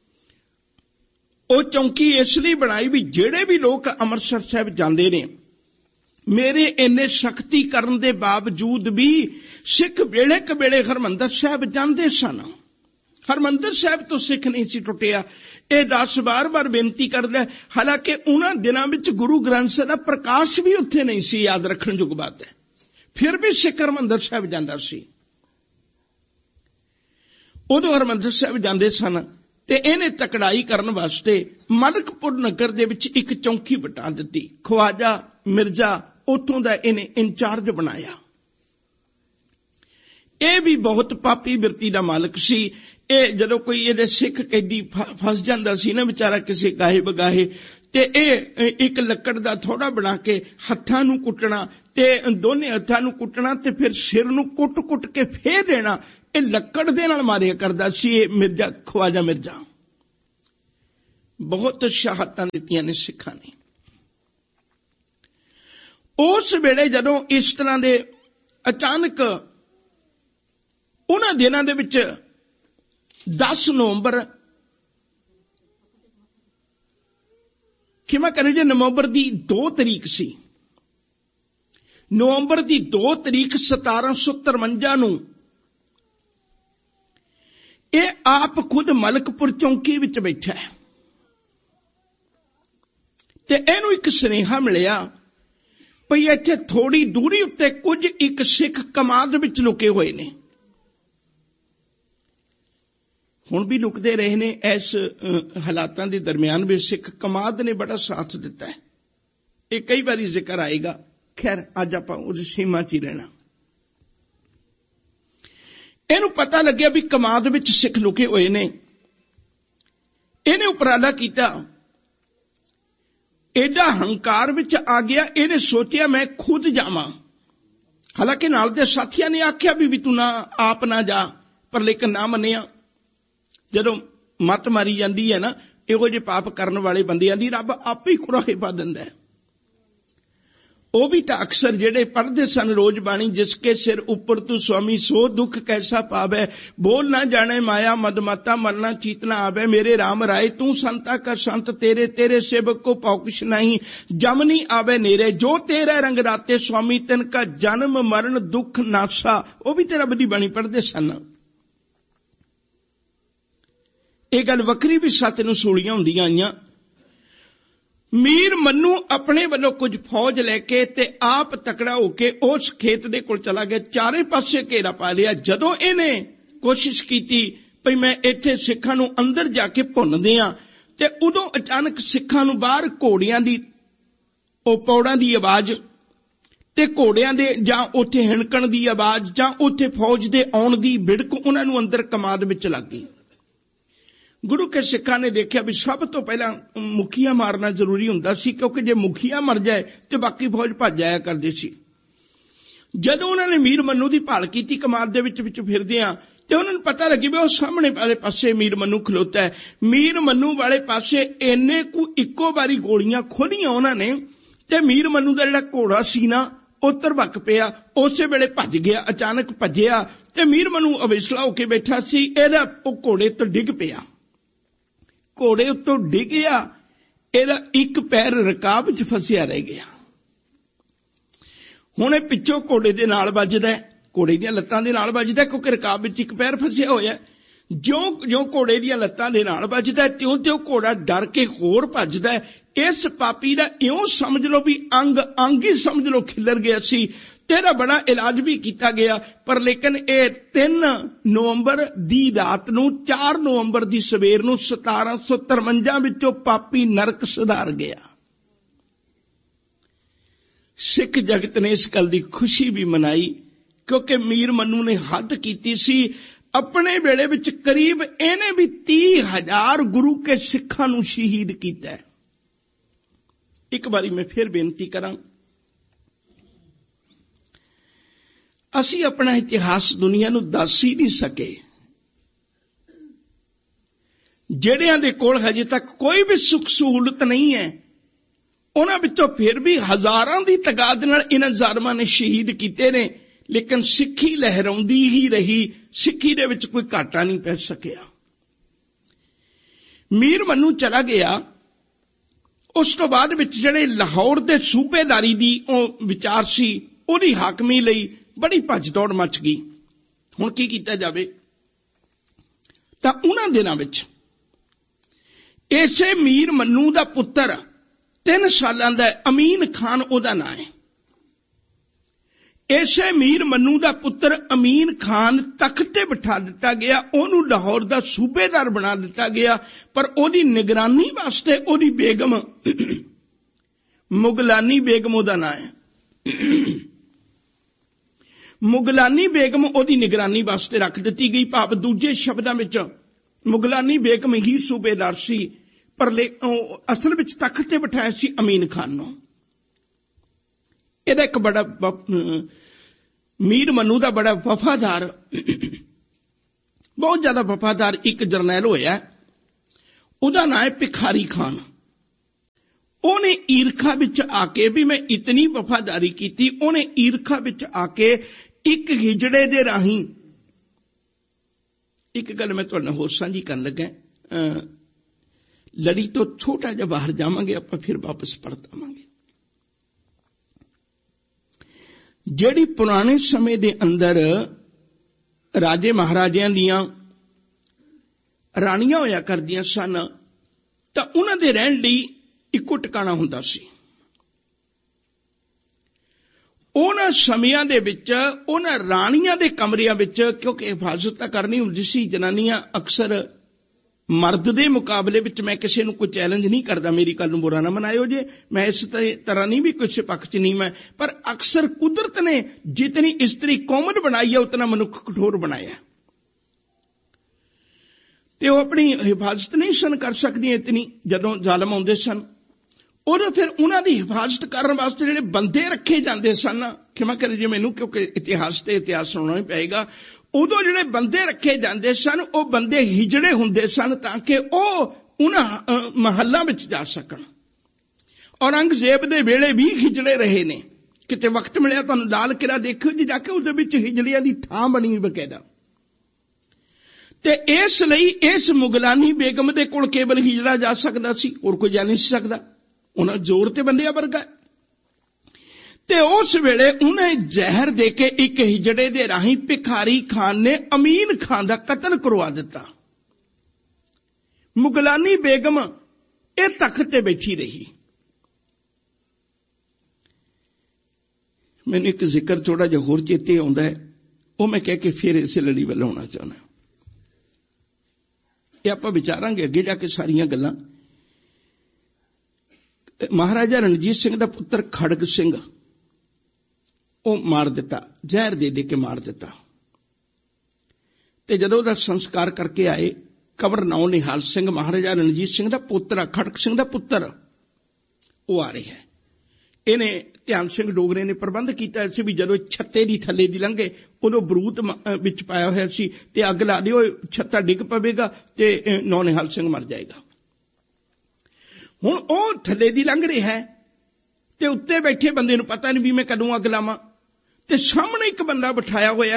ਉਹ ਚੌਂਕੀ ਇਸ ਲਈ ਬਣਾਈ ਵੀ ਜਿਹੜੇ ਵੀ ਲੋਕ ਅੰਮ੍ਰਿਤਸਰ ਸਾਹਿਬ ਜਾਂਦੇ ਨੇ, ਮੇਰੇ ਇੰਨੇ ਸਖਤੀ ਕਰਨ ਦੇ ਬਾਵਜੂਦ ਵੀ ਸਿੱਖ ਵੇਲੇ ਕਵੇਲੇ ਹਰਿਮੰਦਰ ਸਾਹਿਬ ਜਾਂਦੇ ਸਨ। ਹਰਿਮੰਦਰ ਸਾਹਿਬ ਤੋਂ ਸਿੱਖ ਨਹੀਂ ਸੀ ਟੁੱਟਿਆ। ਇਹ 10 ਬਾਰ ਬੇਨਤੀ ਕਰਦਾ, ਹਾਲਾਂਕਿ ਉਹਨਾਂ ਦਿਨਾਂ ਵਿੱਚ ਗੁਰੂ ਗ੍ਰੰਥ ਸਾਹਿਬ ਦਾ ਪ੍ਰਕਾਸ਼ ਵੀ ਉੱਥੇ ਨਹੀਂ ਸੀ, ਯਾਦ ਰੱਖਣ ਯੋਗ ਬਾਤ ਹੈ। ਫਿਰ ਵੀ ਸਿੱਖ ਹਰਿਮੰਦਰ ਸਾਹਿਬ ਜਾਂਦਾ ਸੀ। ਉਦੋਂ ਹਰਿਮੰਦਰ ਸਾਹਿਬ ਜਾਂਦੇ ਸਨ ਤੇ ਇਹਨੇ ਤਕੜਾਈ ਕਰਨ ਵਾਸਤੇ ਮਲਕਪੁਰ ਨਗਰ ਦੇ ਵਿੱਚ ਇੱਕ ਚੌਂਕੀ ਬਟਾ ਦਿੱਤੀ। ਖਵਾਜਾ ਮਿਰਜ਼ਾ ਉੱਥੋਂ ਦਾ ਇਹਨੇ ਇੰਚਾਰਜ ਬਣਾਇਆ। ਇਹ ਵੀ ਬਹੁਤ ਪਾਪੀ ਬਿਰਤੀ ਦਾ ਮਾਲਕ ਸੀ। ਇਹ ਜਦੋਂ ਕੋਈ ਇਹਦੇ ਸਿੱਖ ਕੈਦੀ ਫਸ ਜਾਂਦਾ ਸੀ ਨਾ ਵਿਚਾਰਾ ਕਿਸੇ ਗਾਹੇ ਬਗਾਹੇ, ਤੇ ਇਹ ਇੱਕ ਲੱਕੜ ਦਾ ਥੋੜਾ ਬਣਾ ਕੇ ਹੱਥਾਂ ਨੂੰ ਕੁੱਟਣਾ, ਤੇ ਦੋਨੇ ਹੱਥਾਂ ਨੂੰ ਕੁੱਟਣਾ ਤੇ ਫਿਰ ਸਿਰ ਨੂੰ ਕੁੱਟ ਕੇ ਫੇਰ ਦੇਣਾ। ਇਹ ਲੱਕੜ ਦੇ ਨਾਲ ਮਾਰਿਆ ਕਰਦਾ ਸੀ ਇਹ ਮਿਰਜ਼ਾ, ਖਵਾਜਾ ਮਿਰਜ਼ਾ। ਬਹੁਤ ਸ਼ਹਾਦਤਾਂ ਦਿੱਤੀਆਂ ਨੇ ਸਿੱਖਾਂ ਨੇ। ਉਸ ਵੇਲੇ ਜਦੋਂ ਇਸ ਤਰ੍ਹਾਂ ਦੇ ਅਚਾਨਕ ਉਹਨਾਂ ਦਿਨਾਂ ਦੇ ਵਿੱਚ 10 ਨਵੰਬਰ ਖਿਮਾ ਕਰਿਓ ਜੀ, ਨਵੰਬਰ ਦੀ 2 ਤਰੀਕ ਸੀ। ਨਵੰਬਰ ਦੀ 2 ਤਰੀਕ 1753 ਨੂੰ ਇਹ ਆਪ ਖੁਦ ਮਲਕਪੁਰ ਚੌਂਕੀ ਵਿੱਚ ਬੈਠਾ ਹੈ, ਤੇ ਇਹਨੂੰ ਇੱਕ ਸੁਨੇਹਾ ਮਿਲਿਆ ਭਈ ਇੱਥੇ ਥੋੜੀ ਦੂਰੀ ਉੱਤੇ ਕੁਝ ਇੱਕ ਸਿੱਖ ਕਮਾਦ ਵਿੱਚ ਲੁਕੇ ਹੋਏ ਨੇ। ਹੁਣ ਵੀ ਲੁਕਦੇ ਰਹੇ ਨੇ। ਇਸ ਹਾਲਾਤਾਂ ਦੇ ਦਰਮਿਆਨ ਵੀ ਸਿੱਖ ਕਮਾਦ ਨੇ ਬੜਾ ਸਾਥ ਦਿੱਤਾ ਹੈ। ਇਹ ਕਈ ਵਾਰੀ ਜ਼ਿਕਰ ਆਏਗਾ। ਖੈਰ ਅੱਜ ਆਪਾਂ ਉਸ ਸੀਮਾ 'ਚ ਹੀ ਰਹਿਣਾ। ਇਹਨੂੰ ਪਤਾ ਲੱਗਿਆ ਵੀ ਕਮਾਦ ਵਿੱਚ ਸਿੱਖ ਲੁਕੇ ਹੋਏ ਨੇ। ਇਹਨੇ ਉਪਰਾਲਾ ਕੀਤਾ, ਐਡਾ ਹੰਕਾਰ ਵਿੱਚ ਆ ਗਿਆ। ਇਹਨੇ ਸੋਚਿਆ ਮੈਂ ਖੁਦ ਜਾਵਾਂ। ਹਾਲਾਂਕਿ ਨਾਲ ਦੇ ਸਾਥੀਆਂ ਨੇ ਆਖਿਆ ਵੀ ਤੂੰ ਨਾ ਆਪ ਨਾ ਜਾ, ਪਰ ਲੇਕਿਨ ਨਾ ਮੰਨਿਆ। ਜਦੋਂ ਮੱਤ ਮਾਰੀ ਜਾਂਦੀ ਹੈ ਨਾ ਇਹੋ ਜਿਹੇ ਪਾਪ ਕਰਨ ਵਾਲੇ ਬੰਦਿਆਂ ਦੀ, ਰੱਬ ਆਪੇ ਹੀ ਕੁਰਾਹੇ ਪਾ ਦਿੰਦਾ ਹੈ। ਉਹ ਵੀ ਤਾਂ ਅਕਸਰ ਜਿਹੜੇ ਪੜ੍ਹਦੇ ਸਨ ਰੋਜ਼ ਬਾਣੀ, ਜਿਸ ਕੇ ਸਿਰ ਉੱਪਰ ਤੂੰ ਸੁਆਮੀ ਸੋ ਦੁੱਖ ਕੈਸਾ ਪਾਵੈ, ਬੋਲ ਨਾ ਜਾਣੇ ਮਾਇਆ ਮਦਮਾਤਾ ਮਰਨਾ ਚੀਤਨਾ ਆਵੇ, ਮੇਰੇ ਰਾਮ ਰਾਏ ਤੂੰ ਸੰਤਾ ਕਰ ਸੰਤ ਤੇਰੇ, ਤੇਰੇ ਸੇਵਕ ਕੋ ਪੌਕਸ਼ ਨਹੀਂ ਜਮ ਨਹੀਂ ਆਵੇ ਨੇਰੇ, ਜੋ ਤੇਰੇ ਰੰਗ ਰਾਤੇ ਸੁਆਮੀ ਤਿਨ ਕਾ ਜਨਮ ਮਰਨ ਦੁੱਖ ਨਾਸਾ। ਉਹ ਵੀ ਤੇ ਰੱਬ ਦੀ ਬਾਣੀ ਪੜ੍ਹਦੇ ਸਨ। ਇਹ ਗੱਲ ਵੱਖਰੀ ਵੀ ਸੱਚ ਨੂੰ ਸੂਲੀਆਂ ਹੁੰਦੀਆਂ ਆਈਆਂ। ਮੀਰ ਮੰਨੂ ਆਪਣੇ ਵੱਲੋਂ ਕੁਝ ਫੌਜ ਲੈ ਕੇ ਤੇ ਆਪ ਤਕੜਾ ਹੋ ਕੇ ਉਸ ਖੇਤ ਦੇ ਕੋਲ ਚਲਾ ਗਿਆ। ਚਾਰੇ ਪਾਸੇ ਘੇਰਾ ਪਾ ਲਿਆ। ਜਦੋਂ ਇਹਨੇ ਕੋਸ਼ਿਸ਼ ਕੀਤੀ ਭਈ ਮੈਂ ਇੱਥੇ ਸਿੱਖਾਂ ਨੂੰ ਅੰਦਰ ਜਾ ਕੇ ਭੁੰਨ ਦਿਆਂ, ਤੇ ਉਦੋਂ ਅਚਾਨਕ ਸਿੱਖਾਂ ਨੂੰ ਬਾਹਰ ਘੋੜਿਆਂ ਦੀ ਉਹ ਪੌੜਾਂ ਦੀ ਆਵਾਜ਼ ਤੇ ਘੋੜਿਆਂ ਦੇ ਜਾਂ ਉੱਥੇ ਹਿਣਕਣ ਦੀ ਆਵਾਜ਼ ਜਾਂ ਉੱਥੇ ਫੌਜ ਦੇ ਆਉਣ ਦੀ ਬਿੜਕ ਉਹਨਾਂ ਨੂੰ ਅੰਦਰ ਕਮਾਦ ਵਿੱਚ ਲੱਗ ਗਈ। ਗੁਰੂ ਕੇ ਸਿੱਖਾਂ ਨੇ ਦੇਖਿਆ ਵੀ ਸਭ ਤੋਂ ਪਹਿਲਾਂ ਮੁਖੀਆ ਮਾਰਨਾ ਜ਼ਰੂਰੀ ਹੁੰਦਾ ਸੀ, ਕਿਉਂਕਿ ਜੇ ਮੁਖੀਆ ਮਰ ਜਾਏ ਤੇ ਬਾਕੀ ਫੌਜ ਭੱਜ ਜਾਇਆ ਕਰਦੀ ਸੀ। ਜਦੋਂ ਉਹਨਾਂ ਨੇ ਮੀਰ ਮੰਨੂ ਦੀ ਭਾਲ ਕੀਤੀ ਕਮਾਦ ਦੇ ਵਿੱਚ ਫਿਰਦਿਆਂ, ਤੇ ਉਹਨਾਂ ਨੂੰ ਪਤਾ ਲੱਗੀ ਵੀ ਉਹ ਸਾਹਮਣੇ ਵਾਲੇ ਪਾਸੇ ਮੀਰ ਮੰਨੂ ਖਲੋਤਾ ਹੈ। ਮੀਰ ਮੰਨੂ ਵਾਲੇ ਪਾਸੇ ਇੰਨੇ ਕੁ ਇੱਕੋ ਵਾਰੀ ਗੋਲੀਆਂ ਖੋਲੀਆਂ ਉਹਨਾਂ ਨੇ, ਤੇ ਮੀਰ ਮੰਨੂ ਦਾ ਜਿਹੜਾ ਘੋੜਾ ਸੀ ਨਾ ਉਹ ਧਰਵਕ ਪਿਆ। ਉਸੇ ਵੇਲੇ ਭੱਜ ਗਿਆ, ਅਚਾਨਕ ਭੱਜਿਆ, ਤੇ ਮੀਰ ਮੰਨੂ ਅਵੇਸਲਾ ਹੋ ਕੇ ਬੈਠਾ ਸੀ। ਇਹਦਾ ਉਹ ਘੋੜੇ ਤੋਂ ਡਿੱਗ ਪਿਆ। ਘੋੜੇ ਉੱਤੋਂ ਡਿੱਗਿਆ, ਇਹਦਾ ਇੱਕ ਪੈਰ ਰਕਾਬ 'ਚ ਫਸਿਆ ਰਹਿ ਗਿਆ। ਹੁਣ ਇਹ ਪਿੱਛੋਂ ਘੋੜੇ ਦੇ ਨਾਲ ਵੱਜਦਾ, ਘੋੜੇ ਦੀਆਂ ਲੱਤਾਂ ਦੇ ਨਾਲ ਵੱਜਦਾ, ਕਿਉਂਕਿ ਰਕਾਬ ਵਿੱਚ ਇੱਕ ਪੈਰ ਫਸਿਆ ਹੋਇਆ। ਜਿਉਂ ਘੋੜੇ ਦੀਆਂ ਲੱਤਾਂ ਦੇ ਨਾਲ ਵੱਜਦਾ, ਤਿਉਂ ਘੋੜਾ ਡਰ ਕੇ ਹੋਰ ਭੱਜਦਾ। ਇਸ ਪਾਪੀ ਦਾ ਇਉਂ ਸਮਝ ਲਓ ਵੀ ਅੰਗ ਹੀ ਸਮਝ ਲਓ ਖਿੱਲਰ ਗਿਆ ਸੀ। ਤੇਰਾ ਬੜਾ ਇਲਾਜ ਵੀ ਕੀਤਾ ਗਿਆ, ਪਰ ਲੇਕਿਨ ਇਹ 3 ਨਵੰਬਰ ਦੀ ਰਾਤ ਨੂੰ 4 ਨਵੰਬਰ ਦੀ ਸਵੇਰ ਨੂੰ 1753 ਵਿੱਚੋਂ ਪਾਪੀ ਨਰਕ ਸੁਧਾਰ ਗਿਆ। ਸਿੱਖ ਜਗਤ ਨੇ ਇਸ ਗੱਲ ਦੀ ਖੁਸ਼ੀ ਵੀ ਮਨਾਈ, ਕਿਉਂਕਿ ਮੀਰ ਮਨੂੰ ਨੇ ਹੱਦ ਕੀਤੀ ਸੀ। ਆਪਣੇ ਵੇਲੇ ਵਿੱਚ ਕਰੀਬ ਇਹਨੇ ਵੀ 30,000 ਗੁਰੂ ਕੇ ਸਿੱਖਾਂ ਨੂੰ ਸ਼ਹੀਦ ਕੀਤਾ। ਇੱਕ ਵਾਰੀ ਮੈਂ ਫਿਰ ਬੇਨਤੀ ਕਰਾਂ, ਅਸੀਂ ਆਪਣਾ ਇਤਿਹਾਸ ਦੁਨੀਆ ਨੂੰ ਦੱਸ ਹੀ ਨਹੀਂ ਸਕੇ। ਜਿਹੜਿਆਂ ਦੇ ਕੋਲ ਹਜੇ ਤੱਕ ਕੋਈ ਵੀ ਸੁੱਖ ਸਹੂਲਤ ਨਹੀਂ ਹੈ, ਉਹਨਾਂ ਵਿੱਚੋਂ ਫਿਰ ਵੀ ਹਜ਼ਾਰਾਂ ਦੀ ਤਾਦਾਦ ਨਾਲ ਇਹਨਾਂ ਜ਼ਾਲਮਾਂ ਨੇ ਸ਼ਹੀਦ ਕੀਤੇ ਨੇ, ਲੇਕਿਨ ਸਿੱਖੀ ਲਹਿਰਾਉਂਦੀ ਹੀ ਰਹੀ। ਸਿੱਖੀ ਦੇ ਵਿੱਚ ਕੋਈ ਘਾਟਾ ਨਹੀਂ ਪੈ ਸਕਿਆ। ਮੀਰ ਮਨੂੰ ਚਲਾ ਗਿਆ। ਉਸ ਤੋਂ ਬਾਅਦ ਵਿੱਚ ਜਿਹੜੇ ਲਾਹੌਰ ਦੇ ਸੂਬੇਦਾਰੀ ਦੀ ਉਹ ਵਿਚਾਰ ਸੀ, ਉਹਦੀ ਹਾਕਮੀ ਲਈ ਬੜੀ ਭੱਜ ਦੌੜ ਮਚ ਗਈ। ਹੁਣ ਕੀ ਕੀਤਾ ਜਾਵੇ? ਤਾਂ ਉਹਨਾਂ ਦਿਨਾਂ ਵਿੱਚ ਇਸੇ ਮੀਰ ਮਨੂੰ ਦਾ ਪੁੱਤਰ 3 ਸਾਲਾਂ ਦਾ ਅਮੀਨ ਖਾਨ ਉਹਦਾ ਨਾਂ ਹੈ। ਇਸੇ ਮੀਰ ਮਨੂੰ ਦਾ ਪੁੱਤਰ ਅਮੀਨ ਖਾਨ ਤਖਤ ਤੇ ਬਿਠਾ ਦਿੱਤਾ ਗਿਆ, ਉਹਨੂੰ ਲਾਹੌਰ ਦਾ ਸੂਬੇਦਾਰ ਬਣਾ ਦਿੱਤਾ ਗਿਆ। ਪਰ ਉਹਦੀ ਨਿਗਰਾਨੀ ਵਾਸਤੇ ਉਹਦੀ ਬੇਗਮ ਮੁਗਲਾਨੀ ਬੇਗਮ ਉਹਦਾ ਨਾਂ ਹੈ। ਮੁਗਲਾਨੀ ਬੇਗਮ ਉਹਦੀ ਨਿਗਰਾਨੀ ਵਾਸਤੇ ਰੱਖ ਦਿੱਤੀ ਗਈ। ਭਾਵ ਦੂਜੇ ਸ਼ਬਦਾਂ ਵਿੱਚ ਮੁਗਲਾਨੀ ਬੇਗਮ ਹੀ ਸੂਬੇਦਾਰ ਸੀ, ਪਰ ਅਸਲ ਵਿੱਚ ਤਖਤ ਤੇ ਬਿਠਾਇਆ ਸੀ ਅਮੀਨ ਖਾਨ ਨੂੰ। ਇਹਦਾ ਇੱਕ ਬੜਾ ਮੀਰ ਮਨੂੰ ਦਾ ਬੜਾ ਵਫਾਦਾਰ, ਬਹੁਤ ਜ਼ਿਆਦਾ ਵਫਾਦਾਰ ਇੱਕ ਜਰਨੈਲ ਹੋਇਆ, ਉਹਦਾ ਨਾਂ ਹੈ ਭਿਖਾਰੀ ਖਾਨ। ਉਹਨੇ ਈਰਖਾ ਵਿੱਚ ਆ ਕੇ ਵੀ ਮੈਂ ਇਤਨੀ ਵਫਾਦਾਰੀ ਕੀਤੀ, ਉਹਨੇ ਈਰਖਾ ਵਿੱਚ ਆ ਕੇ ਇੱਕ ਹਿਜੜੇ ਦੇ ਰਾਹੀਂ, ਇੱਕ ਗੱਲ ਮੈਂ ਤੁਹਾਡੇ ਨਾਲ ਹੋਰ ਸਾਂਝੀ ਕਰਨ ਲੱਗਾ। ਲੜੀ ਤੋਂ ਛੋਟਾ ਜਿਹਾ ਬਾਹਰ ਜਾਵਾਂਗੇ, ਆਪਾਂ ਫਿਰ ਵਾਪਸ ਪਰਤ ਆਵਾਂਗੇ। ਜਿਹੜੀ ਪੁਰਾਣੇ ਸਮੇਂ ਦੇ ਅੰਦਰ ਰਾਜੇ ਮਹਾਰਾਜਿਆਂ ਦੀਆਂ ਰਾਣੀਆਂ ਹੋਇਆ ਕਰਦੀਆਂ ਸਨ, ਤਾਂ ਉਹਨਾਂ ਦੇ ਰਹਿਣ ਲਈ ਇੱਕੋ ਟਿਕਾਣਾ ਹੁੰਦਾ ਸੀ। ਉਹਨਾਂ ਸਮਿਆਂ ਦੇ ਵਿੱਚ ਉਹਨਾਂ ਰਾਣੀਆਂ ਦੇ ਕਮਰਿਆਂ ਵਿੱਚ, ਕਿਉਂਕਿ ਹਿਫਾਜ਼ਤ ਤਾਂ ਕਰਨੀ ਹੁੰਦੀ ਸੀ, ਜਨਾਨੀਆਂ ਅਕਸਰ ਮਰਦ ਦੇ ਮੁਕਾਬਲੇ ਵਿੱਚ, ਮੈਂ ਕਿਸੇ ਨੂੰ ਕੋਈ ਚੈਲੰਜ ਨਹੀਂ ਕਰਦਾ, ਮੇਰੀ ਗੱਲ ਨੂੰ ਬੁਰਾ ਨਾ ਮਨਾਇਓ ਜੇ, ਮੈਂ ਇਸ ਤਰ੍ਹਾਂ ਨਹੀਂ ਵੀ ਕਿਸੇ ਪੱਖ 'ਚ ਨਹੀਂ ਮੈਂ, ਪਰ ਅਕਸਰ ਕੁਦਰਤ ਨੇ ਜਿਤਨੀ ਇਸਤਰੀ ਕੋਮਲ ਬਣਾਈ ਹੈ, ਉਤਨਾ ਮਨੁੱਖ ਕਠੋਰ ਬਣਾਇਆ, ਤੇ ਉਹ ਆਪਣੀ ਹਿਫਾਜ਼ਤ ਨਹੀਂ ਸਨ ਕਰ ਸਕਦੀਆਂ ਇਤਨੀ। ਜਦੋਂ ਜ਼ਾਲਮ ਆਉਂਦੇ ਸਨ, ਉਦੋਂ ਫਿਰ ਉਹਨਾਂ ਦੀ ਹਿਫਾਜ਼ਤ ਕਰਨ ਵਾਸਤੇ ਜਿਹੜੇ ਬੰਦੇ ਰੱਖੇ ਜਾਂਦੇ ਸਨ, ਖਿਮਾ ਕਰੇ ਜੀ ਮੈਨੂੰ, ਕਿਉਂਕਿ ਇਤਿਹਾਸ ਸੁਣਾਉਣਾ ਹੀ ਪਏਗਾ, ਉਦੋਂ ਜਿਹੜੇ ਬੰਦੇ ਰੱਖੇ ਜਾਂਦੇ ਸਨ, ਉਹ ਬੰਦੇ ਹਿਜੜੇ ਹੁੰਦੇ ਸਨ, ਤਾਂ ਕਿ ਉਹ ਉਹਨਾਂ ਮਹੱਲਾਂ ਵਿੱਚ ਜਾ ਸਕਣ। ਔਰੰਗਜ਼ੇਬ ਦੇ ਵੇਲੇ ਵੀ ਹਿਜੜੇ ਰਹੇ ਨੇ। ਕਿਤੇ ਵਕਤ ਮਿਲਿਆ ਤੁਹਾਨੂੰ ਲਾਲ ਕਿਲ੍ਹਾ ਦੇਖਿਓ ਜੀ ਜਾ ਕੇ, ਉਹਦੇ ਵਿੱਚ ਹਿਜੜਿਆਂ ਦੀ ਥਾਂ ਬਣੀ ਬਕਾਇਦਾ। ਤੇ ਇਸ ਲਈ ਇਸ ਮੁਗਲਾਨੀ ਬੇਗਮ ਦੇ ਕੋਲ ਕੇਵਲ ਹਿਜੜਾ ਜਾ ਸਕਦਾ ਸੀ, ਹੋਰ ਕੋਈ ਜਾ ਨਹੀਂ ਸੀ ਸਕਦਾ। ਉਹਨਾਂ ਜ਼ੋਰ ਤੇ ਬੰਦਿਆਂ ਵਰਗਾ। ਤੇ ਉਸ ਵੇਲੇ ਉਹਨੇ ਜ਼ਹਿਰ ਦੇ ਕੇ ਇੱਕ ਹਿਜੜੇ ਦੇ ਰਾਹੀਂ ਭਿਖਾਰੀ ਖਾਨ ਨੇ ਅਮੀਨ ਖਾਨ ਦਾ ਕਤਲ ਕਰਵਾ ਦਿੱਤਾ। ਮੁਗਲਾਨੀ ਬੇਗਮ ਇਹ ਤਖਤ ਤੇ ਬੈਠੀ ਰਹੀ। ਮੈਨੂੰ ਇੱਕ ਜ਼ਿਕਰ ਥੋੜਾ ਜਿਹਾ ਹੋਰ ਚੇਤੇ ਆਉਂਦਾ ਹੈ, ਉਹ ਮੈਂ ਕਹਿ ਕੇ ਫਿਰ ਇਸੇ ਲੜੀ ਵੱਲ ਆਉਣਾ ਚਾਹੁੰਦਾ। ਇਹ ਆਪਾਂ ਵਿਚਾਰਾਂਗੇ ਅੱਗੇ ਜਾ ਕੇ ਸਾਰੀਆਂ ਗੱਲਾਂ। ਮਹਾਰਾਜਾ ਰਣਜੀਤ ਸਿੰਘ ਦਾ ਪੁੱਤਰ ਖੜਗ ਸਿੰਘ, ਉਹ ਮਾਰ ਦਿੱਤਾ, ਜ਼ਹਿਰ ਦੇ ਕੇ ਮਾਰ ਦਿੱਤਾ। ਤੇ ਜਦੋਂ ਉਹਦਾ ਸੰਸਕਾਰ ਕਰਕੇ ਆਏ, ਕਬਰ ਨਾਉ ਨਿਹਾਲ ਸਿੰਘ ਮਹਾਰਾਜਾ ਰਣਜੀਤ ਸਿੰਘ ਦਾ ਪੁੱਤਰ, ਖੜਗ ਸਿੰਘ ਦਾ ਪੁੱਤਰ, ਉਹ ਆ ਰਿਹਾ ਹੈ। ਇਹਨੇ ਧਿਆਨ ਸਿੰਘ ਡੋਗਰੇ ਨੇ ਪ੍ਰਬੰਧ ਕੀਤਾ ਸੀ ਵੀ ਜਦੋਂ ਛੱਤੇ ਦੀ ਥੱਲੇ ਦੀ ਲੰਘੇ, ਉਦੋਂ ਬਰੂਤ ਵਿੱਚ ਪਾਇਆ ਹੋਇਆ ਸੀ, ਤੇ ਅੱਗ ਲਾ ਦਿਓ, ਛੱਤਾ ਡਿੱਗ ਪਵੇਗਾ ਤੇ ਨੌ ਨਿਹਾਲ ਸਿੰਘ ਮਰ ਜਾਏਗਾ। ਹੁਣ ਉਹ ਥੱਲੇ ਦੀ ਲੰਘ ਰਿਹਾ ਹੈ, ਤੇ ਉੱਤੇ ਬੈਠੇ ਬੰਦੇ ਨੂੰ ਪਤਾ ਨਹੀਂ ਵੀ ਮੈਂ ਕਦੋਂ ਅੱਗ ਲਾਵਾਂ, ਤੇ ਸਾਹਮਣੇ ਇੱਕ ਬੰਦਾ ਬਿਠਾਇਆ ਹੋਇਆ,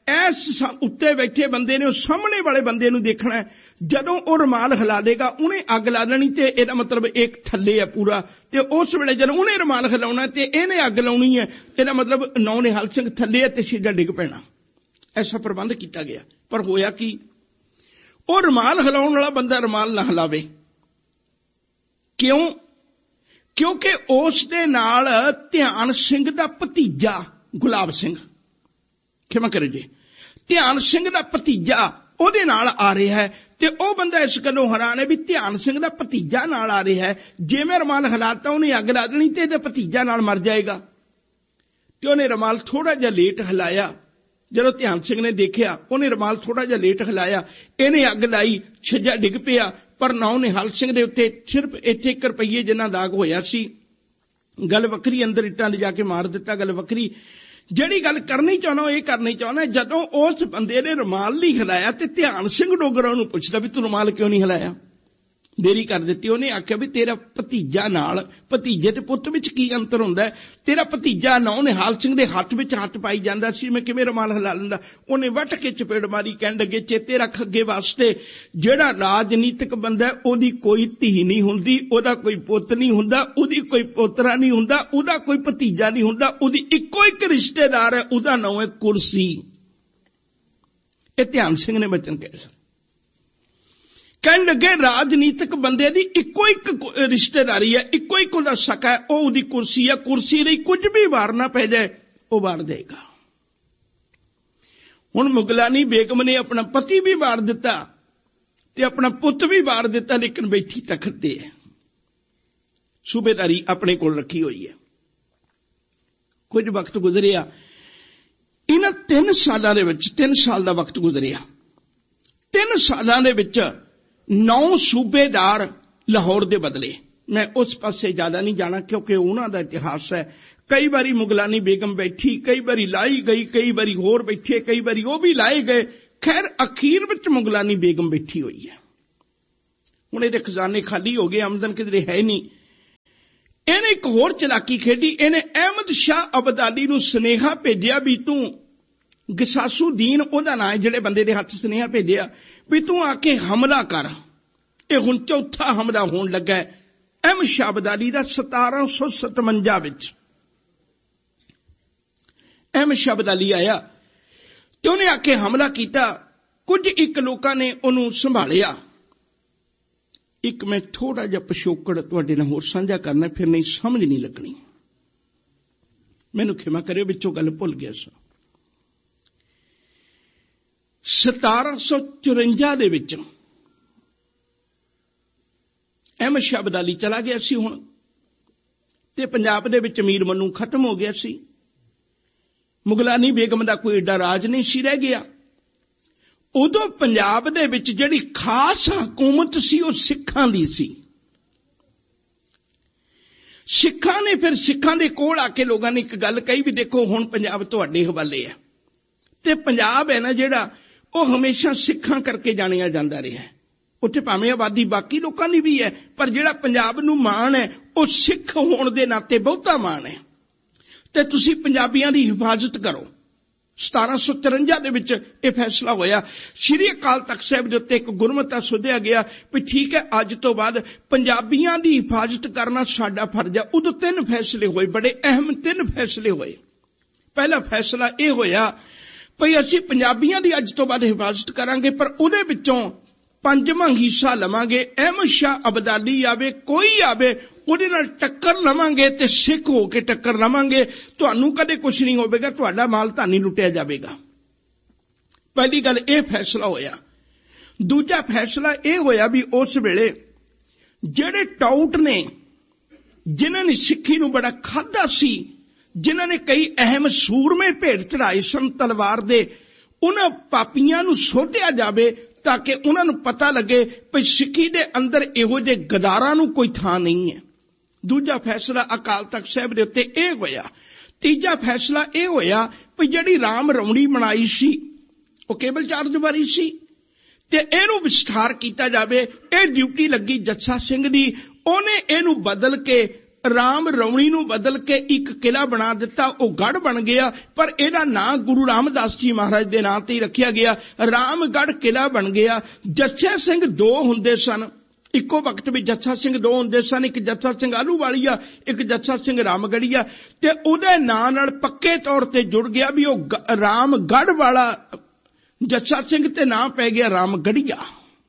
इस उत्ते बैठे बंदे ने उस सामने वाले बंदे नूं देखना है। जदों वो रुमाल हिला देगा उन्हें अग ला देनी, ते इहदा मतलब एक थल्ले है पूरा, ते उस वेले जदों उन्हें रुमाल हिलाउणा ते इहने अग लाउणी है, इहदा मतलब नौ निहाल सिंह थल्ले है ते सीधा डिग पैना। ऐसा प्रबंध किया गया। पर होया कि वो रुमाल हिलाउण वाला बंदा रुमाल ना हिलावे। क्यों? क्योंकि उस दे नाल ध्यान सिंह दा भतीजा गुलाब सिंह, क्षमा करे जी, ध्यान सिंह दा भतीजा ਉਹਦੇ ਨਾਲ आ रहा है, ते ਉਹ ਬੰਦਾ इस गल्लों हैरान है भी ध्यान सिंह दा भतीजा नाल आ रहा है, जे मैं रुमाल हिलाता उन्हें अग ला देनी ते इहदा भतीजा नाल मर जाएगा। ते उन्हें रुमाल थोड़ा जिहा लेट हिलाया। जदों ध्यान सिंह ने देखिया उन्हें रुमाल थोड़ा जिहा लेट हिलाया, इहने अग लाई, छज्जा डिग पिया। पर नौ निहाल सिंह दे उत्ते सिर्फ इत्थे 1 रुपये जिन्ना दाग होया सी। गल वक्री, अंदर इट्टां ले जाके मार दिता, गल वक्री। ਜਿਹੜੀ ਗੱਲ ਕਰਨੀ ਚਾਹੁੰਦਾ ਇਹ ਕਰਨੀ ਚਾਹੁੰਦਾ, ਜਦੋਂ ਉਸ ਬੰਦੇ ਨੇ ਰੁਮਾਲ ਨਹੀਂ ਹਿਲਾਇਆ ਤੇ ਧਿਆਨ ਸਿੰਘ ਡੋਗਰਾ ਨੂੰ ਪੁੱਛਦਾ ਵੀ ਤੂੰ ਰੁਮਾਲ ਕਿਉਂ ਨਹੀਂ ਹਿਲਾਇਆ, ਦੇਰੀ ਕਰ ਦਿੱਤੀ। ਉਹਨੇ ਆਖਿਆ ਵੀ ਤੇਰਾ ਭਤੀਜਾ ਨਾਲ, ਭਤੀਜੇ ਤੇ ਪੁੱਤ ਵਿੱਚ ਕੀ ਅੰਤਰ ਹੁੰਦਾ? ਤੇਰਾ ਭਤੀਜਾ ਨੌ ਨਿਹਾਲ ਸਿੰਘ ਦੇ ਹੱਥ ਵਿੱਚ ਹੱਥ ਪਾਈ ਜਾਂਦਾ ਸੀ, ਮੈਂ ਕਿਵੇਂ ਰੁਮਾਲ ਹਿਲਾ ਲੈਂਦਾ? ਉਹਨੇ ਵੱਟ ਕੇ ਚਪੇੜ ਮਾਰੀ, ਕਹਿਣ ਲੱਗੇ ਚੇਤੇ ਰੱਖ ਅੱਗੇ ਵਾਸਤੇ, ਜਿਹੜਾ ਰਾਜਨੀਤਿਕ ਬੰਦਾ ਉਹਦੀ ਕੋਈ ਧੀ ਨਹੀਂ ਹੁੰਦੀ, ਉਹਦਾ ਕੋਈ ਪੁੱਤ ਨਹੀਂ ਹੁੰਦਾ, ਉਹਦੀ ਕੋਈ ਪੋਤਰਾ ਨਹੀਂ ਹੁੰਦਾ, ਉਹਦਾ ਕੋਈ ਭਤੀਜਾ ਨਹੀਂ ਹੁੰਦਾ, ਉਹਦੀ ਇੱਕੋ ਇੱਕ ਰਿਸ਼ਤੇਦਾਰ ਹੈ, ਉਹਦਾ ਨਾਂ ਹੈ ਕੁਰਸੀ। ਇਹ ਧਿਆਨ ਸਿੰਘ ਨੇ ਬਚਨ ਕਹੇ ਸਨ। कहन लगे राजनीतिक बंदे दी इको एक रिश्तेदारी है, इको एक उहदा शक है, वो उहदी कुर्सी है। कुर्सी लई कुछ भी वारना पै जाए वो वार देगा। हुण मुगलानी बेगम ने अपना पति भी वार दिता ते अपना पुत भी वार दिता, लेकिन बैठी तखत ते है, सूबेदारी अपने कोल रखी हुई है। कुछ वक्त गुजरिया, इन्हां 3 सालां दे विच 3 साल दा वक्त गुजरिया। 3 सालां दे विच 9 सूबेदार लाहौर दे बदले। मैं उस पासे ज्यादा नहीं जाना क्योंकि उन्हां दा इतिहास है। कई बारी मुगलानी बेगम बैठी, कई बारी लाई गई, कई बारी होर बैठे, कई बारी वो भी लाए गए। खैर अखीर विच मुगलानी बेगम बैठी हुई है। हुण इहदे खजाने खाली हो गए, आमदन किधरे है नहीं। इहने एक होर चलाकी खेडी, इहने अहमद शाह अब्दाली नूं सुनेहा भेजिया भी तूं गसासुद्दीन ओहदा नाम है, जिहड़े बंदे दे हत्थ सुनेहा भेजिया भी तू आके हमला कर। यह हुण 4था हमला होण लगा है अहमद शाह अब्दाली दा 1757 विच। अहमद शाह अब्दाली आया ते उहने आके हमला कीता। कुछ एक लोकां ने उहनूं संभालिया। एक मैं थोड़ा जिहा पिछोकड़ तुहाडे नाल होर साझा करना, फिर नहीं समझ नहीं लगनी, मैनूं खिमा करियो, विचों गल भुल गया सा। 1754 दे विच अहमद शाह अब्दाली चला गया सी हुण, ते पंजाब दे विच मीर मन्नू खत्म हो गया सी। मुगलानी बेगम दा कोई एडा राज नहीं सी रह गया। उदों पंजाब दे विच जिहड़ी खास हुकूमत सी वो सिखां दी सी। सिखां ने फिर सिखां दे कोल आके लोगां ने एक गल कही भी देखो हुण पंजाब तुहाडे हवाले है, ते पंजाब है ना जिहड़ा वो हमेशा सिखां करके जानिया जांदा रहा है। उत्थे भावें आबादी बाकी लोकां दी भी है, पर जिहड़ा पंजाब नूं माण है वो सिख होण दे नाते बहुता माण है, ते तुसीं पंजाबियां दी हिफाजत करो। 1753 दे विच यह फैसला होया। श्री अकाल तख्त साहिब दे उत्ते एक गुरमता सुधिया गया भी ठीक है अज तो बाद पंजाबियां दी हिफाजत करना साडा फर्ज है। उदों 3 फैसले होए, बड़े अहम 3 फैसले होए। पहला फैसला यह होया भई असीं पंजाबियां दी अज तो बाद हिफाजत करांगे, पर उहदे विचों 5वां हिस्सा लवांगे। अहमद शाह अब्दाली आवे, कोई आवे, ਉਹਦੇ ਨਾਲ टक्कर लवांगे ते सिख होके टक्कर लवांगे, तुहानूं कदे कुछ नहीं होवेगा, तुहाडा माल तां नहीं लुटिया जावेगा। पहली गल यह फैसला होया। दूजा फैसला यह होया भी उस वेले जिहड़े टाउट ने, जिन्हां ने सिक्खी नूं बड़ा खाधा सी, जिन्हां ने कई अहम सूरमे भेट चढ़ाए सन तलवार दे, उन्हां पापियां नूं सोधिया जावे ताकि उन्हां नूं पता लगे कि सिक्खी दे अंदर इहो जिहे गदारां नूं कोई थां नहीं है। दूजा फैसला अकाल तख्त साहिब दे उत्ते यह होया। तीजा फैसला यह होया कि जिहड़ी राम रमणी बनाई सी वो केवल 4 दीवारी सी, ते इहनूं विस्तार कीता जावे। यह ड्यूटी लगी जस्सा सिंह दी, उहने इहनूं बदल के ਰਾਮ ਰੌਣੀ ਨੂੰ ਬਦਲ ਕੇ ਇੱਕ ਕਿਲਾ ਬਣਾ ਦਿੱਤਾ, ਉਹ ਗੜ੍ਹ ਬਣ ਗਿਆ। ਪਰ ਇਹਦਾ ਨਾਂ ਗੁਰੂ ਰਾਮਦਾਸ ਜੀ ਮਹਾਰਾਜ ਦੇ ਨਾਂ ਤੇ ਹੀ ਰੱਖਿਆ ਗਿਆ। ਰਾਮਗੜ੍ਹ ਕਿਲਾ ਬਣ ਗਿਆ। ਜੱਸਾ ਸਿੰਘ ਦੋ ਹੁੰਦੇ ਸਨ, ਇੱਕੋ ਵਕਤ ਵਿੱਚ ਜੱਸਾ ਸਿੰਘ ਦੋ ਹੁੰਦੇ ਸਨ। ਇੱਕ ਜੱਸਾ ਸਿੰਘ ਆਹਲੂਵਾਲੀਆ, ਇੱਕ ਜੱਸਾ ਸਿੰਘ ਰਾਮਗੜੀਆ। ਤੇ ਉਹਦੇ ਨਾਂ ਨਾਲ ਪੱਕੇ ਤੌਰ ਤੇ ਜੁੜ ਗਿਆ ਵੀ ਉਹ ਰਾਮਗੜ੍ਹ ਵਾਲਾ ਜੱਸਾ ਸਿੰਘ, ਤੇ ਨਾਂ ਪੈ ਗਿਆ ਰਾਮਗੜੀਆ।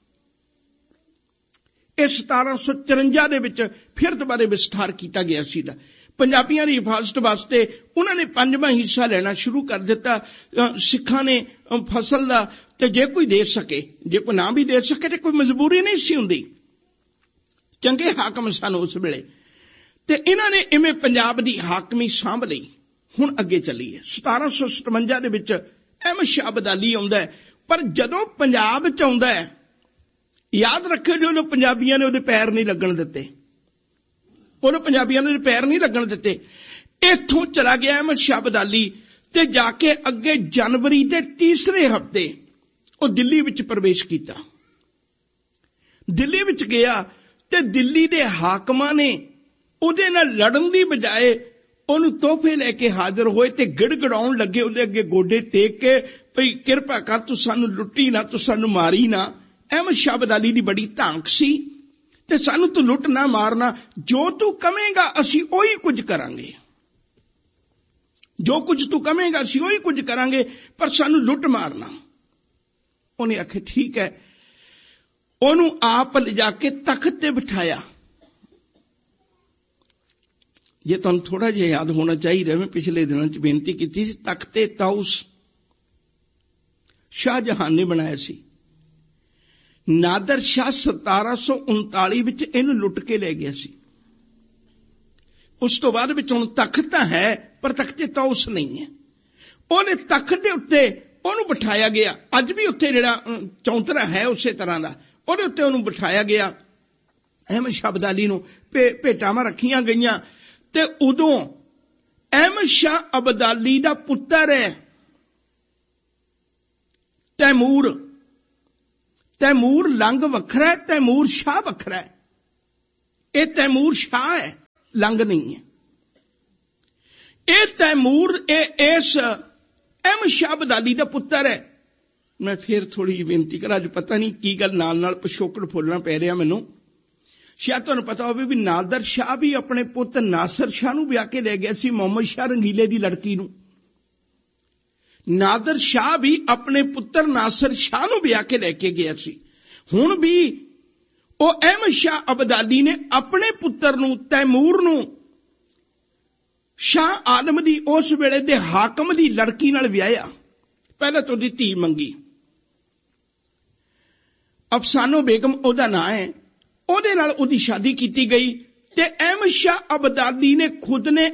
ਇਹ 1754 ਦੇ ਵਿੱਚ ਫਿਰ ਦੁਬਾਰੇ ਵਿਸਥਾਰ ਕੀਤਾ ਗਿਆ ਸੀ। ਪੰਜਾਬੀਆਂ ਦੀ ਹਿਫਾਜ਼ਤ ਵਾਸਤੇ ਉਹਨਾਂ ਨੇ 5ਵਾਂ ਹਿੱਸਾ ਲੈਣਾ ਸ਼ੁਰੂ ਕਰ ਦਿੱਤਾ। ਸਿੱਖਾਂ ਨੇ ਫਸਲ ਦਾ, ਤੇ ਜੇ ਕੋਈ ਦੇ ਸਕੇ, ਜੇ ਕੋਈ ਨਾ ਵੀ ਦੇ ਸਕੇ, ਤੇ ਕੋਈ ਮਜਬੂਰੀ ਨਹੀਂ ਸੀ ਹੁੰਦੀ। ਚੰਗੇ ਹਾਕਮ ਸਨ ਉਸ ਵੇਲੇ, ਤੇ ਇਹਨਾਂ ਨੇ ਇਵੇਂ ਪੰਜਾਬ ਦੀ ਹਾਕਮੀ ਸਾਂਭ ਲਈ। ਹੁਣ ਅੱਗੇ ਚੱਲੀਏ। 1757 ਦੇ ਵਿੱਚ ਅਹਿਮਦ ਸ਼ਾਹ ਅਬਦਾਲੀ ਆਉਂਦਾ ਹੈ। ਪਰ ਜਦੋਂ ਪੰਜਾਬ 'ਚ ਆਉਂਦਾ ਹੈ, ਯਾਦ ਰੱਖਿਓ, ਜਦੋਂ ਪੰਜਾਬੀਆਂ ਨੇ ਉਹਦੇ ਪੈਰ ਨਹੀਂ ਲੱਗਣ ਦਿੱਤੇ, ਉਹਨੂੰ ਪੰਜਾਬੀਆਂ ਨੇ ਪੈਰ ਨਹੀਂ ਲੱਗਣ ਦਿੱਤੇ। ਇੱਥੋਂ ਚਲਾ ਗਿਆ ਅਹਿਮਦ ਸ਼ਾਹ ਅਬਦਾਲੀ, ਤੇ ਜਾ ਕੇ ਅੱਗੇ ਜਨਵਰੀ ਦੇ ਤੀਸਰੇ ਹਫ਼ਤੇ ਉਹ ਦਿੱਲੀ ਵਿੱਚ ਪ੍ਰਵੇਸ਼ ਕੀਤਾ। ਦਿੱਲੀ ਵਿੱਚ ਗਿਆ, ਤੇ ਦਿੱਲੀ ਦੇ ਹਾਕਮਾਂ ਨੇ ਉਹਦੇ ਨਾਲ ਲੜਨ ਦੀ ਬਜਾਏ ਉਹਨੂੰ ਤੋਹਫੇ ਲੈ ਕੇ ਹਾਜ਼ਰ ਹੋਏ, ਤੇ ਗਿੜਗਿੜਾਉਣ ਲੱਗੇ ਉਹਦੇ ਅੱਗੇ ਗੋਡੇ ਟੇਕ ਕੇ, ਭਈ ਕਿਰਪਾ ਕਰ, ਤੂੰ ਸਾਨੂੰ ਲੁੱਟੀ ਨਾ, ਤੂੰ ਸਾਨੂੰ ਮਾਰੀ ਨਾ। ਅਹਿਮਦ ਸ਼ਾਹ ਅਬਦਾਲੀ ਦੀ ਬੜੀ ਧਾਂਕ ਸੀ, ਤੇ ਸਾਨੂੰ ਤੂੰ ਲੁੱਟ ਨਾ ਮਾਰਨਾ, ਜੋ ਤੂੰ ਕਵੇਂਗਾ ਅਸੀਂ ਉਹੀ ਕੁਝ ਕਰਾਂਗੇ, ਜੋ ਕੁਝ ਤੂੰ ਕਵੇਂਗਾ ਅਸੀਂ ਉਹੀ ਕੁਝ ਕਰਾਂਗੇ, ਪਰ ਸਾਨੂੰ ਲੁੱਟ ਮਾਰਨਾ। ਉਹਨੇ ਆਖਿਆ ਠੀਕ ਹੈ। ਉਹਨੂੰ ਆਪ ਲਿਜਾ ਕੇ ਤਖਤ ਤੇ ਬਿਠਾਇਆ। ਜੇ ਤੁਹਾਨੂੰ ਥੋੜਾ ਜਿਹਾ ਯਾਦ ਹੋਣਾ ਚਾਹੀਦਾ, ਮੈਂ ਪਿਛਲੇ ਦਿਨਾਂ 'ਚ ਬੇਨਤੀ ਕੀਤੀ ਸੀ, ਤਖਤੇ ਤਾਊਸ ਸ਼ਾਹਜਹਾਨ ਨੇ ਬਣਾਇਆ ਸੀ। ਨਾਦਰ ਸ਼ਾਹ 1739 ਵਿੱਚ ਇਹਨੂੰ ਲੁੱਟ ਕੇ ਲੈ ਗਿਆ ਸੀ। ਉਸ ਤੋਂ ਬਾਅਦ ਵਿੱਚ ਹੁਣ ਤਖਤ ਤਾਂ ਹੈ, ਪਰ ਤਖਤੇ ਤਾਊਸ ਨਹੀਂ ਹੈ। ਉਹਨੇ ਤਖਤ ਦੇ ਉੱਤੇ ਉਹਨੂੰ ਬਿਠਾਇਆ ਗਿਆ। ਅੱਜ ਵੀ ਉੱਥੇ ਜਿਹੜਾ ਚੌਂਤਰਾ ਹੈ ਉਸੇ ਤਰ੍ਹਾਂ ਦਾ, ਉਹਦੇ ਉੱਤੇ ਉਹਨੂੰ ਬਿਠਾਇਆ ਗਿਆ। ਅਹਿਮਦ ਸ਼ਾਹ ਅਬਦਾਲੀ ਨੂੰ ਭੇਟਾਵਾਂ ਰੱਖੀਆਂ ਗਈਆਂ। ਤੇ ਉਦੋਂ ਅਹਿਮਦ ਸ਼ਾਹ ਅਬਦਾਲੀ ਦਾ ਪੁੱਤਰ ਹੈ ਤੈਮੂਰ। ਤੈਮੂਰ ਲੰਗ ਵੱਖਰਾ ਹੈ, ਤੈਮੂਰ ਸ਼ਾਹ ਵੱਖਰਾ ਹੈ। ਇਹ ਤੈਮੂਰ ਸ਼ਾਹ ਹੈ, ਲੰਗ ਨਹੀਂ ਹੈ। ਇਹ ਤੈਮੂਰ ਇਸ ਅਹਿਮਦ ਸ਼ਾਹ ਅਬਦਾਲੀ ਦਾ ਪੁੱਤਰ ਹੈ। ਮੈਂ ਫਿਰ ਥੋੜੀ ਜਿਹੀ ਬੇਨਤੀ ਕਰਾਂ, ਅੱਜ ਪਤਾ ਨਹੀਂ ਕੀ ਗੱਲ ਨਾਲ ਪਿਛੋਕੜ ਫੁੱਲਣਾ ਪੈ ਰਿਹਾ ਮੈਨੂੰ। ਸ਼ਾਇਦ ਤੁਹਾਨੂੰ ਪਤਾ ਹੋਵੇ ਵੀ ਨਾਦਰ ਸ਼ਾਹ ਵੀ ਆਪਣੇ ਪੁੱਤ ਨਾਸਰ ਸ਼ਾਹ ਨੂੰ ਵਿਆਹ ਕੇ ਲੈ ਗਿਆ ਸੀ, ਮੁਹੰਮਦ ਸ਼ਾਹ ਰੰਗੀਲੇ ਦੀ ਲੜਕੀ ਨੂੰ। ਨਾਦਰ ਸ਼ਾਹ ਵੀ ਆਪਣੇ ਪੁੱਤਰ ਨਾਸਰ ਸ਼ਾਹ ਨੂੰ ਵਿਆਹ ਕੇ ਲੈ ਕੇ ਗਿਆ ਸੀ। ਹੁਣ ਵੀ ਉਹ ਅਹਿਮਦ ਸ਼ਾਹ ਅਬਦਾਲੀ ਨੇ ਆਪਣੇ ਪੁੱਤਰ ਨੂੰ, ਤੈਮੂਰ ਨੂੰ, ਸ਼ਾਹ ਆਲਮ ਦੀ ਉਸ ਵੇਲੇ ਦੇ ਹਾਕਮ ਦੀ ਲੜਕੀ ਨਾਲ ਵਿਆਹਿਆ। ਪਹਿਲਾਂ ਤੋਂ ਉਹਦੀ ਧੀ ਮੰਗੀ। ਅਫਸਾਨੋ ਬੇਗਮ ਉਹਦਾ ਨਾਂ ਹੈ। ਉਹਦੇ ਨਾਲ ਉਹਦੀ ਸ਼ਾਦੀ ਕੀਤੀ ਗਈ। ਤੇ ਅਹਿਮਦ ਸ਼ਾਹ ਅਬਦਾਲੀ ਨੇ ਖੁਦ ਨੇ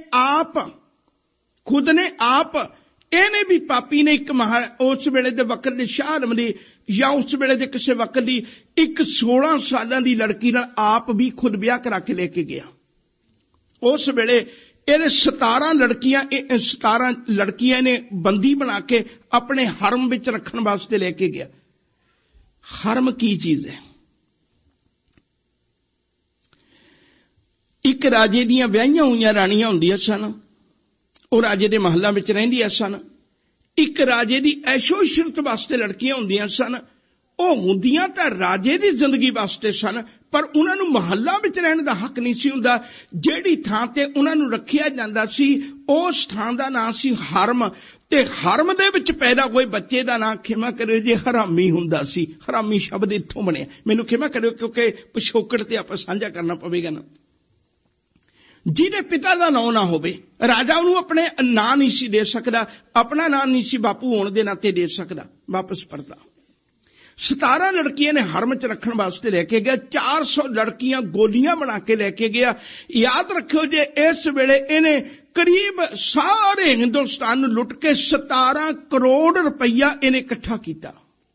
ਆਪ ਇਹਨੇ ਵੀ ਪਾਪੀ ਨੇ ਇੱਕ ਉਸ ਵੇਲੇ ਦੇ ਵਕਤ ਦੇ ਸ਼ਾਹ ਆਲਮ ਦੀ, ਜਾਂ ਉਸ ਵੇਲੇ ਦੇ ਕਿਸੇ ਵਕਤ ਦੀ ਇੱਕ 16 ਸਾਲਾਂ ਦੀ ਲੜਕੀ ਨਾਲ ਆਪ ਵੀ ਖੁਦ ਵਿਆਹ ਕਰਾ ਕੇ ਲੈ ਕੇ ਗਿਆ। ਉਸ ਵੇਲੇ ਇਹਦੇ 17 ਲੜਕੀਆਂ ਨੇ ਬੰਦੀ ਬਣਾ ਕੇ ਆਪਣੇ ਹਰਮ ਵਿੱਚ ਰੱਖਣ ਵਾਸਤੇ ਲੈ ਕੇ ਗਿਆ। ਹਰਮ ਕੀ ਚੀਜ਼ ਹੈ? ਇੱਕ ਰਾਜੇ ਦੀਆਂ ਵਿਆਹੀਆਂ ਹੋਈਆਂ ਰਾਣੀਆਂ ਹੁੰਦੀਆਂ ਸਨ, ਉਹ ਰਾਜੇ ਦੇ ਮਹੱਲਾਂ ਵਿੱਚ ਰਹਿੰਦੀਆਂ ਸਨ। ਇੱਕ ਰਾਜੇ ਦੀ ਐਸ਼ੋ ਇਸ਼ਰਤ ਵਾਸਤੇ ਲੜਕੀਆਂ ਹੁੰਦੀਆਂ ਸਨ। ਉਹ ਹੁੰਦੀਆਂ ਤਾਂ ਰਾਜੇ ਦੀ ਜ਼ਿੰਦਗੀ ਵਾਸਤੇ ਸਨ, ਪਰ ਉਹਨਾਂ ਨੂੰ ਮਹੱਲਾਂ ਵਿੱਚ ਰਹਿਣ ਦਾ ਹੱਕ ਨਹੀਂ ਸੀ ਹੁੰਦਾ। ਜਿਹੜੀ ਥਾਂ ਤੇ ਉਹਨਾਂ ਨੂੰ ਰੱਖਿਆ ਜਾਂਦਾ ਸੀ, ਉਸ ਥਾਂ ਦਾ ਨਾਂ ਸੀ ਹਰਮ। ਤੇ ਹਰਮ ਦੇ ਵਿੱਚ ਪੈਦਾ ਹੋਏ ਬੱਚੇ ਦਾ ਨਾਂ, ਖਿਮਾ ਕਰਿਓ ਜੇ, ਹਰਾਮੀ ਹੁੰਦਾ ਸੀ। ਹਰਾਮੀ ਸ਼ਬਦ ਇੱਥੋਂ ਬਣਿਆ। ਮੈਨੂੰ ਖਿਮਾ ਕਰਿਓ, ਕਿਉਂਕਿ ਪਿਛੋਕੜ ਤੇ ਆਪਾਂ ਸਾਂਝਾ ਕਰਨਾ ਪਵੇਗਾ ਨਾ। ਜਿਹਦੇ ਪਿਤਾ ਦਾ ਨਾਂ ਨਾ ਹੋਵੇ, ਰਾਜਾ ਉਹਨੂੰ ਆਪਣੇ ਨਾਂ ਨਹੀਂ ਸੀ ਦੇ ਸਕਦਾ, ਆਪਣਾ ਨਾਂ ਨਹੀਂ ਸੀ ਬਾਪੂ ਹੋਣ ਦੇ ਨਾਤੇ ਦੇ ਸਕਦਾ। ਵਾਪਸ ਪਰਦਾ। 17 ਲੜਕੀਆਂ ਨੇ ਹਰਮ 'ਚ ਰੱਖਣ ਵਾਸਤੇ ਲੈ ਕੇ ਗਿਆ। 400 ਲੜਕੀਆਂ ਗੋਲੀਆਂ ਬਣਾ ਕੇ ਲੈ ਕੇ ਗਿਆ। ਯਾਦ ਰੱਖਿਓ ਜੇ, ਇਸ ਵੇਲੇ ਇਹਨੇ ਕਰੀਬ ਸਾਰੇ ਹਿੰਦੁਸਤਾਨ ਨੂੰ ਲੁੱਟ ਕੇ 17 ਕਰੋੜ ਰੁਪਈਆ ਇਹਨੇ ਇਕੱਠਾ ਕੀਤਾ।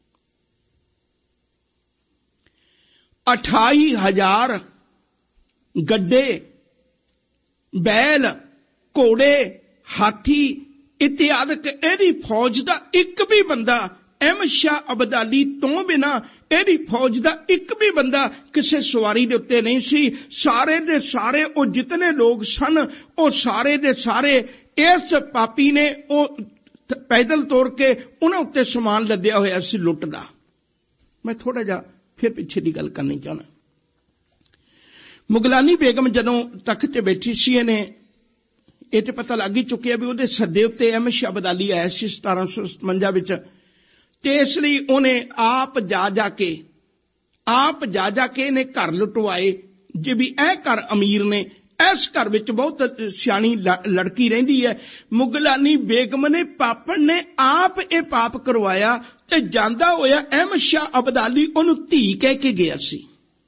28,000 ਗੱਡੇ, ਬੈਲ, ਘੋੜੇ, ਹਾਥੀ ਇਤਿਆਦਿਕ ਇਹਦੀ ਫੌਜ ਦਾ ਇੱਕ ਵੀ ਬੰਦਾ अहमद शाह अब्दाली तो बिना ਇਹਦੀ फौज ਦਾ ਇੱਕ भी ਬੰਦਾ ਕਿਸੇ ਸਵਾਰੀ ਦੇ ਉੱਤੇ नहीं सी। ਸਾਰੇ ਦੇ ਸਾਰੇ ਉਹ ਜਿਤਨੇ ਲੋग ਸਨ ਉਹ ਸਾਰੇ ਦੇ ਸਾਰੇ ਇਸ ਪਾਪੀ ਨੇ ਉਹ ਪੈਦਲ ਤੋਰ ਕੇ ਉਹਨਾਂ ਉੱਤੇ ਸਮਾਨ ਲੱਦਿਆ ਹੋਇਆ ਸੀ ਲੁੱਟ ਦਾ। ਮੈਂ ਥੋੜਾ ਜਿਹਾ ਫਿਰ ਪਿੱਛੇ ਦੀ ਗੱਲ ਕਰਨੀ ਚਾਹੁੰਦਾ। ਮੁਗਲਾਨੀ ਬੇਗਮ ਜਦੋਂ ਤਖਤ ਤੇ ਬੈਠੀ ਸੀ ਇਹਨੇ ਇਹ ਤੇ ਪਤਾ ਲੱਗ ਹੀ ਚੁੱਕਿਆ ਵੀ ਉਹਦੇ ਸੱਦੇ ਉੱਤੇ ਅਹਿਮਦ ਸ਼ਾਹ ਅਬਦਾਲੀ ਆਇਆ ਸੀ 1757 ਵਿੱਚ, ਤੇ ਇਸ ਲਈ ਉਹਨੇ ਆਪ ਜਾ ਕੇ ਇਹਨੇ ਘਰ ਲੁਟਵਾਏ ਜੇ ਵੀ ਇਹ ਘਰ ਅਮੀਰ ਨੇ, ਇਸ ਘਰ ਵਿੱਚ ਬਹੁਤ ਸਿਆਣੀ ਲੜਕੀ ਰਹਿੰਦੀ ਹੈ। ਮੁਗਲਾਨੀ ਬੇਗਮ ਨੇ ਪਾਪਣ ਨੇ ਆਪ ਇਹ ਪਾਪ ਕਰਵਾਇਆ ਤੇ ਜਾਂਦਾ ਹੋਇਆ ਅਹਿਮਦ ਸ਼ਾਹ ਅਬਦਾਲੀ ਉਹਨੂੰ ਧੀ ਕਹਿ ਕੇ ਗਿਆ ਸੀ।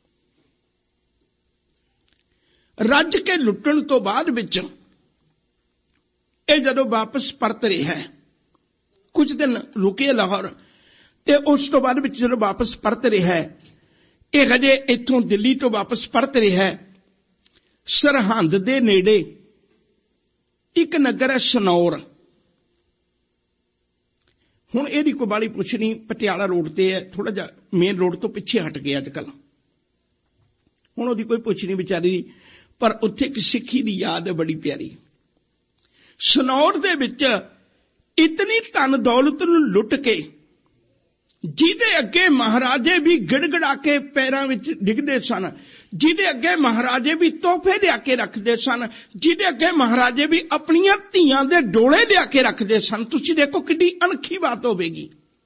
ਰੱਜ ਕੇ ਲੁੱਟਣ ਤੋਂ ਬਾਅਦ ਵਿੱਚ ਇਹ ਜਦੋਂ ਵਾਪਸ ਪਰਤ ਰਿਹਾ, ਕੁਝ ਦਿਨ ਰੁਕੇ ਲਾਹੌਰ, ਤੇ ਉਸ ਤੋਂ ਬਾਅਦ ਵਿੱਚ ਜਦੋਂ ਵਾਪਸ ਪਰਤ ਰਿਹਾ, ਇਹ ਹਜੇ ਇੱਥੋਂ ਦਿੱਲੀ ਤੋਂ ਵਾਪਸ ਪਰਤ ਰਿਹਾ, ਸਰਹੰਦ ਦੇ ਨੇੜੇ ਇੱਕ ਨਗਰ ਹੈ ਸਨੌਰ। ਹੁਣ ਇਹਦੀ ਕੋਈ ਬਾਲੀ ਪੁੱਛ ਨਹੀਂ, ਪਟਿਆਲਾ ਰੋਡ ਤੇ ਹੈ, ਥੋੜਾ ਜਿਹਾ ਮੇਨ ਰੋਡ ਤੋਂ ਪਿੱਛੇ ਹਟ ਗਿਆ ਅੱਜ ਕੱਲ। ਹੁਣ ਉਹਦੀ ਕੋਈ ਪੁੱਛ ਨਹੀਂ ਵਿਚਾਰੀ, ਪਰ ਉੱਥੇ ਇੱਕ ਸਿੱਖੀ ਦੀ ਯਾਦ ਹੈ ਬੜੀ ਪਿਆਰੀ। ਸਨੌਰ ਦੇ ਵਿੱਚ ਇਤਨੀ ਧਨ ਦੌਲਤ ਨੂੰ ਲੁੱਟ ਕੇ, ਜਿਹਦੇ ਅੱਗੇ ਮਹਾਰਾਜੇ ਵੀ ਗਿੜਗੜਾ ਕੇ ਪੈਰਾਂ ਵਿੱਚ ਡਿੱਗਦੇ ਸਨ, ਜਿਹਦੇ ਅੱਗੇ ਮਹਾਰਾਜੇ ਵੀ ਤੋਹਫੇ ਲਿਆ ਕੇ ਰੱਖਦੇ ਸਨ, ਜਿਹਦੇ ਅੱਗੇ ਮਹਾਰਾਜੇ ਵੀ ਆਪਣੀਆਂ ਧੀਆਂ ਦੇ ਡੋਲੇ ਲਿਆ ਕੇ ਰੱਖਦੇ ਸਨ। ਤੁਸੀਂ ਦੇਖੋ ਕਿੱਡੀ ਅਣਖੀ ਬਾਤ ਹੋਵੇਗੀ।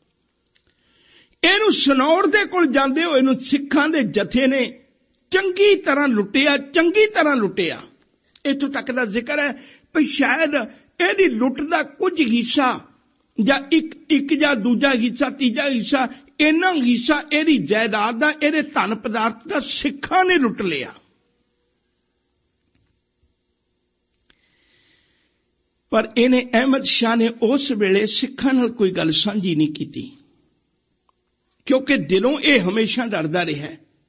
ਇਹਨੂੰ ਸਨੌਰ ਦੇ ਕੋਲ ਜਾਂਦੇ ਹੋਏ ਨੂੰ ਸਿੱਖਾਂ ਦੇ ਜਥੇ ਨੇ ਚੰਗੀ ਤਰ੍ਹਾਂ ਲੁੱਟਿਆ। ਇੱਥੋਂ ਤੱਕ ਦਾ ਜ਼ਿਕਰ ਹੈ ਵੀ ਸ਼ਾਇਦ ਇਹਦੀ ਲੁੱਟ ਦਾ ਕੁਝ ਹਿੱਸਾ ਜਾਂ ਇੱਕ ਜਾਂ ਦੂਜਾ ਹਿੱਸਾ, ਤੀਜਾ ਹਿੱਸਾ, ਇੰਨਾ ਹਿੱਸਾ ਇਹਦੀ ਜਾਇਦਾਦ ਦਾ, ਇਹਦੇ ਧਨ ਪਦਾਰਥ ਦਾ ਸਿੱਖਾਂ ਨੇ ਲੁੱਟ ਲਿਆ। ਪਰ ਇਹਨੇ ਅਹਿਮਦ ਸ਼ਾਹ ਨੇ ਉਸ ਵੇਲੇ ਸਿੱਖਾਂ ਨਾਲ ਕੋਈ ਗੱਲ ਸਾਂਝੀ ਨਹੀਂ ਕੀਤੀ, ਕਿਉਂਕਿ ਦਿਲੋਂ ਇਹ ਹਮੇਸ਼ਾ ਡਰਦਾ ਰਿਹਾ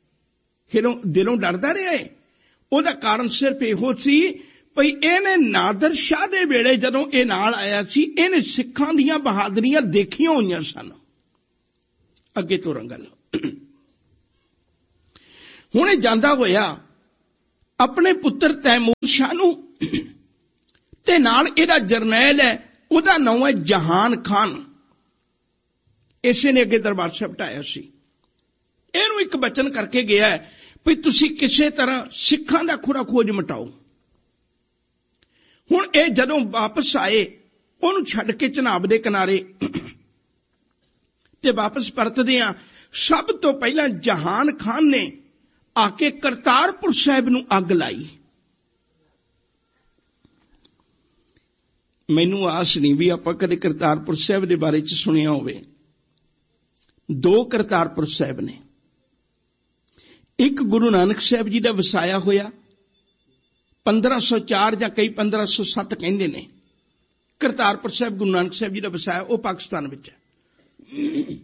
ਹੈ। ਉਹਦਾ ਕਾਰਨ ਸਿਰਫ ਇਹੋ ਸੀ ਭਈ ਇਹਨੇ ਨਾਦਰ ਸ਼ਾਹ ਦੇ ਵੇਲੇ ਜਦੋਂ ਇਹ ਨਾਲ ਆਇਆ ਸੀ, ਇਹਨੇ ਸਿੱਖਾਂ ਦੀਆਂ ਬਹਾਦਰੀਆਂ ਦੇਖੀਆਂ ਹੋਈਆਂ ਸਨ। ਅੱਗੇ ਤੋਂ ਗੱਲ, ਹੁਣ ਇਹ ਜਾਂਦਾ ਹੋਇਆ ਆਪਣੇ ਪੁੱਤਰ ਤੈਮੂਰ ਸ਼ਾਹ ਨੂੰ, ਤੇ ਨਾਲ ਇਹਦਾ ਜਰਨੈਲ ਹੈ, ਉਹਦਾ ਨਾਮ ਹੈ ਜਹਾਨ ਖਾਨ। ਇਸੇ ਨੇ ਅੱਗੇ ਦਰਬਾਰ ਸਾਹਿਬ ਢਾਇਆ ਸੀ। ਇਹਨੂੰ ਇੱਕ ਬਚਨ ਕਰਕੇ ਗਿਆ ਹੈ ਵੀ ਤੁਸੀਂ ਕਿਸੇ ਤਰ੍ਹਾਂ ਸਿੱਖਾਂ ਦਾ ਖੁਰਾ ਖੋਜ ਮਿਟਾਓ। ਹੁਣ ਇਹ ਜਦੋਂ ਵਾਪਸ ਆਏ, ਉਹਨੂੰ ਛੱਡ ਕੇ ਚਨਾਬ ਦੇ ਕਿਨਾਰੇ ਤੇ ਵਾਪਸ ਪਰਤਦੇ ਆ, ਸਭ ਤੋਂ ਪਹਿਲਾਂ ਜਹਾਨ ਖਾਨ ਨੇ ਆ ਕੇ ਕਰਤਾਰਪੁਰ ਸਾਹਿਬ ਨੂੰ ਅੱਗ ਲਾਈ। ਮੈਨੂੰ ਆਸ ਨਹੀਂ ਵੀ ਆਪਾਂ ਕਦੇ ਕਰਤਾਰਪੁਰ ਸਾਹਿਬ ਦੇ ਬਾਰੇ ਚ ਸੁਣਿਆ ਹੋਵੇ। 2 ਕਰਤਾਰਪੁਰ ਸਾਹਿਬ ਨੇ, ਇੱਕ ਗੁਰੂ ਨਾਨਕ ਸਾਹਿਬ ਜੀ ਦਾ ਵਸਾਇਆ ਹੋਇਆ 1504 ਜਾਂ ਕਈ 1507 ਕਹਿੰਦੇ ਨੇ। ਕਰਤਾਰਪੁਰ ਸਾਹਿਬ ਗੁਰੂ ਨਾਨਕ ਸਾਹਿਬ ਜੀ ਦਾ ਵਸਾਇਆ, ਉਹ ਪਾਕਿਸਤਾਨ ਵਿੱਚ ਹੈ।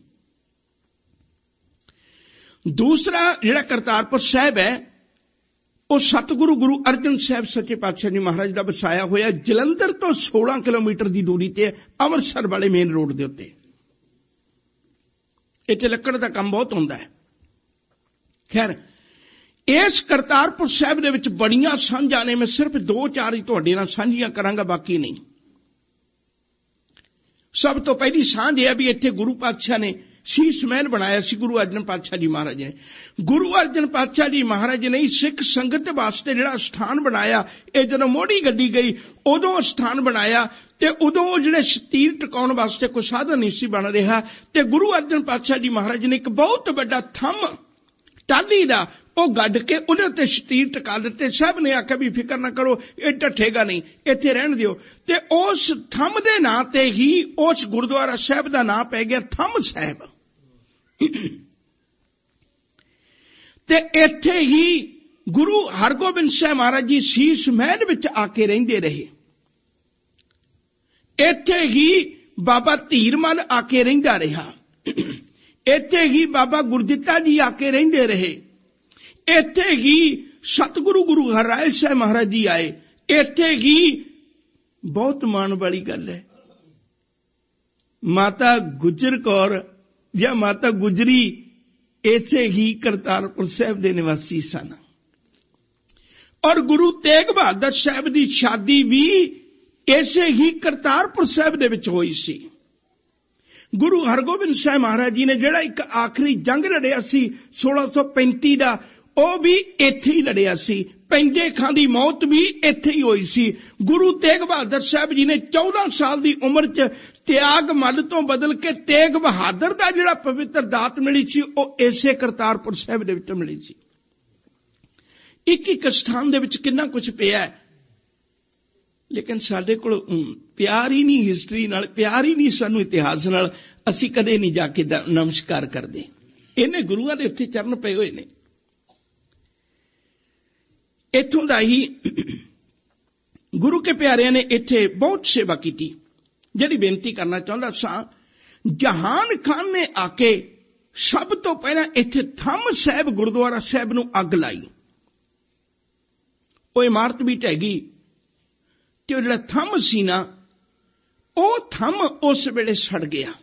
ਦੂਸਰਾ ਜਿਹੜਾ ਕਰਤਾਰਪੁਰ ਸਾਹਿਬ ਹੈ, ਉਹ ਸਤਿਗੁਰੂ ਗੁਰੂ ਅਰਜਨ ਸਾਹਿਬ ਸੱਚੇ ਪਾਤਸ਼ਾਹ ਜੀ ਮਹਾਰਾਜ ਦਾ ਵਸਾਇਆ ਹੋਇਆ, ਜਲੰਧਰ ਤੋਂ 16 ਕਿਲੋਮੀਟਰ ਦੀ ਦੂਰੀ ਤੇ, ਅੰਮ੍ਰਿਤਸਰ ਵਾਲੇ ਮੇਨ ਰੋਡ ਦੇ ਉੱਤੇ। ਇੱਥੇ ਲੱਕੜ ਦਾ ਕੰਮ ਬਹੁਤ ਹੁੰਦਾ ਹੈ। ਖੈਰ, ਇਸ ਕਰਤਾਰਪੁਰ ਸਾਹਿਬ ਦੇ ਵਿੱਚ ਬੜੀਆਂ ਸਾਂਝਾਂ ਨੇ, ਮੈਂ ਸਿਰਫ 2-4 ਹੀ ਤੁਹਾਡੇ ਨਾਲ ਸਾਂਝੀਆਂ ਕਰਾਂਗਾ, ਬਾਕੀ ਨਹੀਂ। ਸਭ ਤੋਂ ਪਹਿਲੀ ਸਾਂਝ ਇਹ ਹੈ ਵੀ ਇੱਥੇ ਗੁਰੂ ਪਾਤਸ਼ਾਹ ਨੇ ਸ਼ੀਸ਼ ਮਹਿਲ ਬਣਾਇਆ ਸੀ। ਗੁਰੂ ਅਰਜਨ ਪਾਤਸ਼ਾਹ ਜੀ ਮਹਾਰਾਜ ਨੇ, ਗੁਰੂ ਅਰਜਨ ਪਾਤਸ਼ਾਹ ਜੀ ਮਹਾਰਾਜ ਨੇ ਸਿੱਖ ਸੰਗਤ ਵਾਸਤੇ ਜਿਹੜਾ ਸਥਾਨ ਬਣਾਇਆ, ਇਹ ਜਦੋਂ ਮੋਢੀ ਗੱਡੀ ਗਈ ਉਦੋਂ ਸਥਾਨ ਬਣਾਇਆ, ਤੇ ਉਦੋਂ ਉਹ ਜਿਹੜੇ ਸ਼ਤੀਰ ਟਿਕਾਉਣ ਵਾਸਤੇ ਕੋਈ ਸਾਧਨ ਨਹੀਂ ਸੀ ਬਣ ਰਿਹਾ, ਤੇ ਗੁਰੂ ਅਰਜਨ ਪਾਤਸ਼ਾਹ ਜੀ ਮਹਾਰਾਜ ਨੇ ਇੱਕ ਬਹੁਤ ਵੱਡਾ ਥੰਮ ਟਾਹਲੀ ਦਾ ਉਹ ਗੱਡ ਕੇ ਉਹਦੇ ਉੱਤੇ ਸ਼ਤੀਰ ਟਿਕਾ ਦਿੱਤੇ। ਸਾਹਿਬ ਨੇ ਆਖਿਆ ਵੀ ਫਿਕਰ ਨਾ ਕਰੋ, ਇਹ ਢੱਠੇਗਾ ਨਹੀਂ, ਇੱਥੇ ਰਹਿਣ ਦਿਓ। ਤੇ ਉਸ ਥੰਮ ਦੇ ਨਾਂ ਤੇ ਹੀ ਉਸ ਗੁਰਦੁਆਰਾ ਸਾਹਿਬ ਦਾ ਨਾਂ ਪੈ ਗਿਆ ਥੰਮ ਸਾਹਿਬ। ਤੇ ਇੱਥੇ ਹੀ ਗੁਰੂ ਹਰਗੋਬਿੰਦ ਸਾਹਿਬ ਮਹਾਰਾਜ ਜੀ ਸ਼ੀਸ਼ ਮਹਿਲ ਵਿੱਚ ਆ ਕੇ ਰਹਿੰਦੇ ਰਹੇ। ਇੱਥੇ ਹੀ ਬਾਬਾ ਧੀਰਮਲ ਆ ਕੇ ਰਹਿੰਦਾ ਰਿਹਾ। ਇੱਥੇ ਹੀ ਬਾਬਾ ਗੁਰਦਿੱਤਾ ਜੀ ਆ ਕੇ ਰਹਿੰਦੇ ਰਹੇ। ਇੱਥੇ ਹੀ ਸਤਿਗੁਰੂ ਗੁਰੂ ਹਰਿਰਾਏ ਸਾਹਿਬ ਮਹਾਰਾਜ ਜੀ ਆਏ। ਇੱਥੇ ਹੀ ਬਹੁਤ ਮਾਣ ਵਾਲੀ ਗੱਲ ਹੈ, ਮਾਤਾ ਗੁਜਰ ਕੌਰ ਜਾਂ ਮਾਤਾ ਗੁਜਰੀ ਇਸੇ ਹੀ ਕਰਤਾਰਪੁਰ ਸਾਹਿਬ ਦੇ ਨਿਵਾਸੀ ਸਨ। ਔਰ ਗੁਰੂ ਤੇਗ ਬਹਾਦਰ ਸਾਹਿਬ ਦੀ ਸ਼ਾਦੀ ਵੀ ਇਸੇ ਹੀ ਕਰਤਾਰਪੁਰ ਸਾਹਿਬ ਦੇ ਵਿੱਚ ਹੋਈ ਸੀ। ਗੁਰੂ ਹਰਗੋਬਿੰਦ ਸਾਹਿਬ ਮਹਾਰਾਜ ਜੀ ਨੇ ਜਿਹੜਾ ਇੱਕ ਆਖਰੀ ਜੰਗ ਲੜਿਆ ਸੀ 1635 ਦਾ, ਉਹ ਵੀ ਇੱਥੇ ਹੀ ਲੜਿਆ ਸੀ। ਪੈਂਦੇ ਖਾਂ ਦੀ ਮੌਤ ਵੀ ਇੱਥੇ ਹੀ ਹੋਈ ਸੀ। ਗੁਰੂ ਤੇਗ ਬਹਾਦਰ ਸਾਹਿਬ ਜੀ ਨੇ 14 ਸਾਲ ਦੀ ਉਮਰ 'ਚ ਤਿਆਗ ਮੱਲ ਤੋਂ ਬਦਲ ਕੇ ਤੇਗ ਬਹਾਦਰ ਦਾ ਜਿਹੜਾ ਪਵਿੱਤਰ ਦਾਤ ਮਿਲੀ ਸੀ, ਉਹ ਇਸੇ ਕਰਤਾਰਪੁਰ ਸਾਹਿਬ ਦੇ ਵਿੱਚ ਮਿਲੀ ਸੀ। ਇੱਕ ਇੱਕ ਸਥਾਨ ਦੇ ਵਿੱਚ ਕਿੰਨਾ ਕੁਝ ਪਿਆ, ਲੇਕਿਨ ਸਾਡੇ ਕੋਲ ਪਿਆਰ ਹੀ ਨਹੀਂ ਹਿਸਟਰੀ ਨਾਲ, ਪਿਆਰ ਹੀ ਨਹੀਂ ਸਾਨੂੰ ਇਤਿਹਾਸ ਨਾਲ। ਅਸੀਂ ਕਦੇ ਨਹੀਂ ਜਾ ਕੇ ਨਮਸਕਾਰ ਕਰਦੇ। ਇਹਨੇ ਗੁਰੂਆਂ ਦੇ ਉੱਤੇ ਚਰਨ ਪਏ ਹੋਏ ਨੇ। ਇੱਥੋਂ ਦਾ ਹੀ ਗੁਰੂ ਕੇ ਪਿਆਰਿਆਂ ਨੇ ਇੱਥੇ ਬਹੁਤ ਸੇਵਾ ਕੀਤੀ। ਜਿਹੜੀ ਬੇਨਤੀ ਕਰਨਾ ਚਾਹੁੰਦਾ ਸਾਂ, ਜਹਾਨ ਖਾਨ ਨੇ ਆ ਕੇ ਸਭ ਤੋਂ ਪਹਿਲਾਂ ਇੱਥੇ ਥੰਮ ਸਾਹਿਬ ਗੁਰਦੁਆਰਾ ਸਾਹਿਬ ਨੂੰ ਅੱਗ ਲਾਈ। ਉਹ ਇਮਾਰਤ ਵੀ ਢਹਿ ਗਈ ਤੇ ਉਹ ਜਿਹੜਾ ਥੰਮ ਸੀ ਨਾ, ਉਹ ਥੰਮ ਉਸ ਵੇਲੇ ਸੜ ਗਿਆ।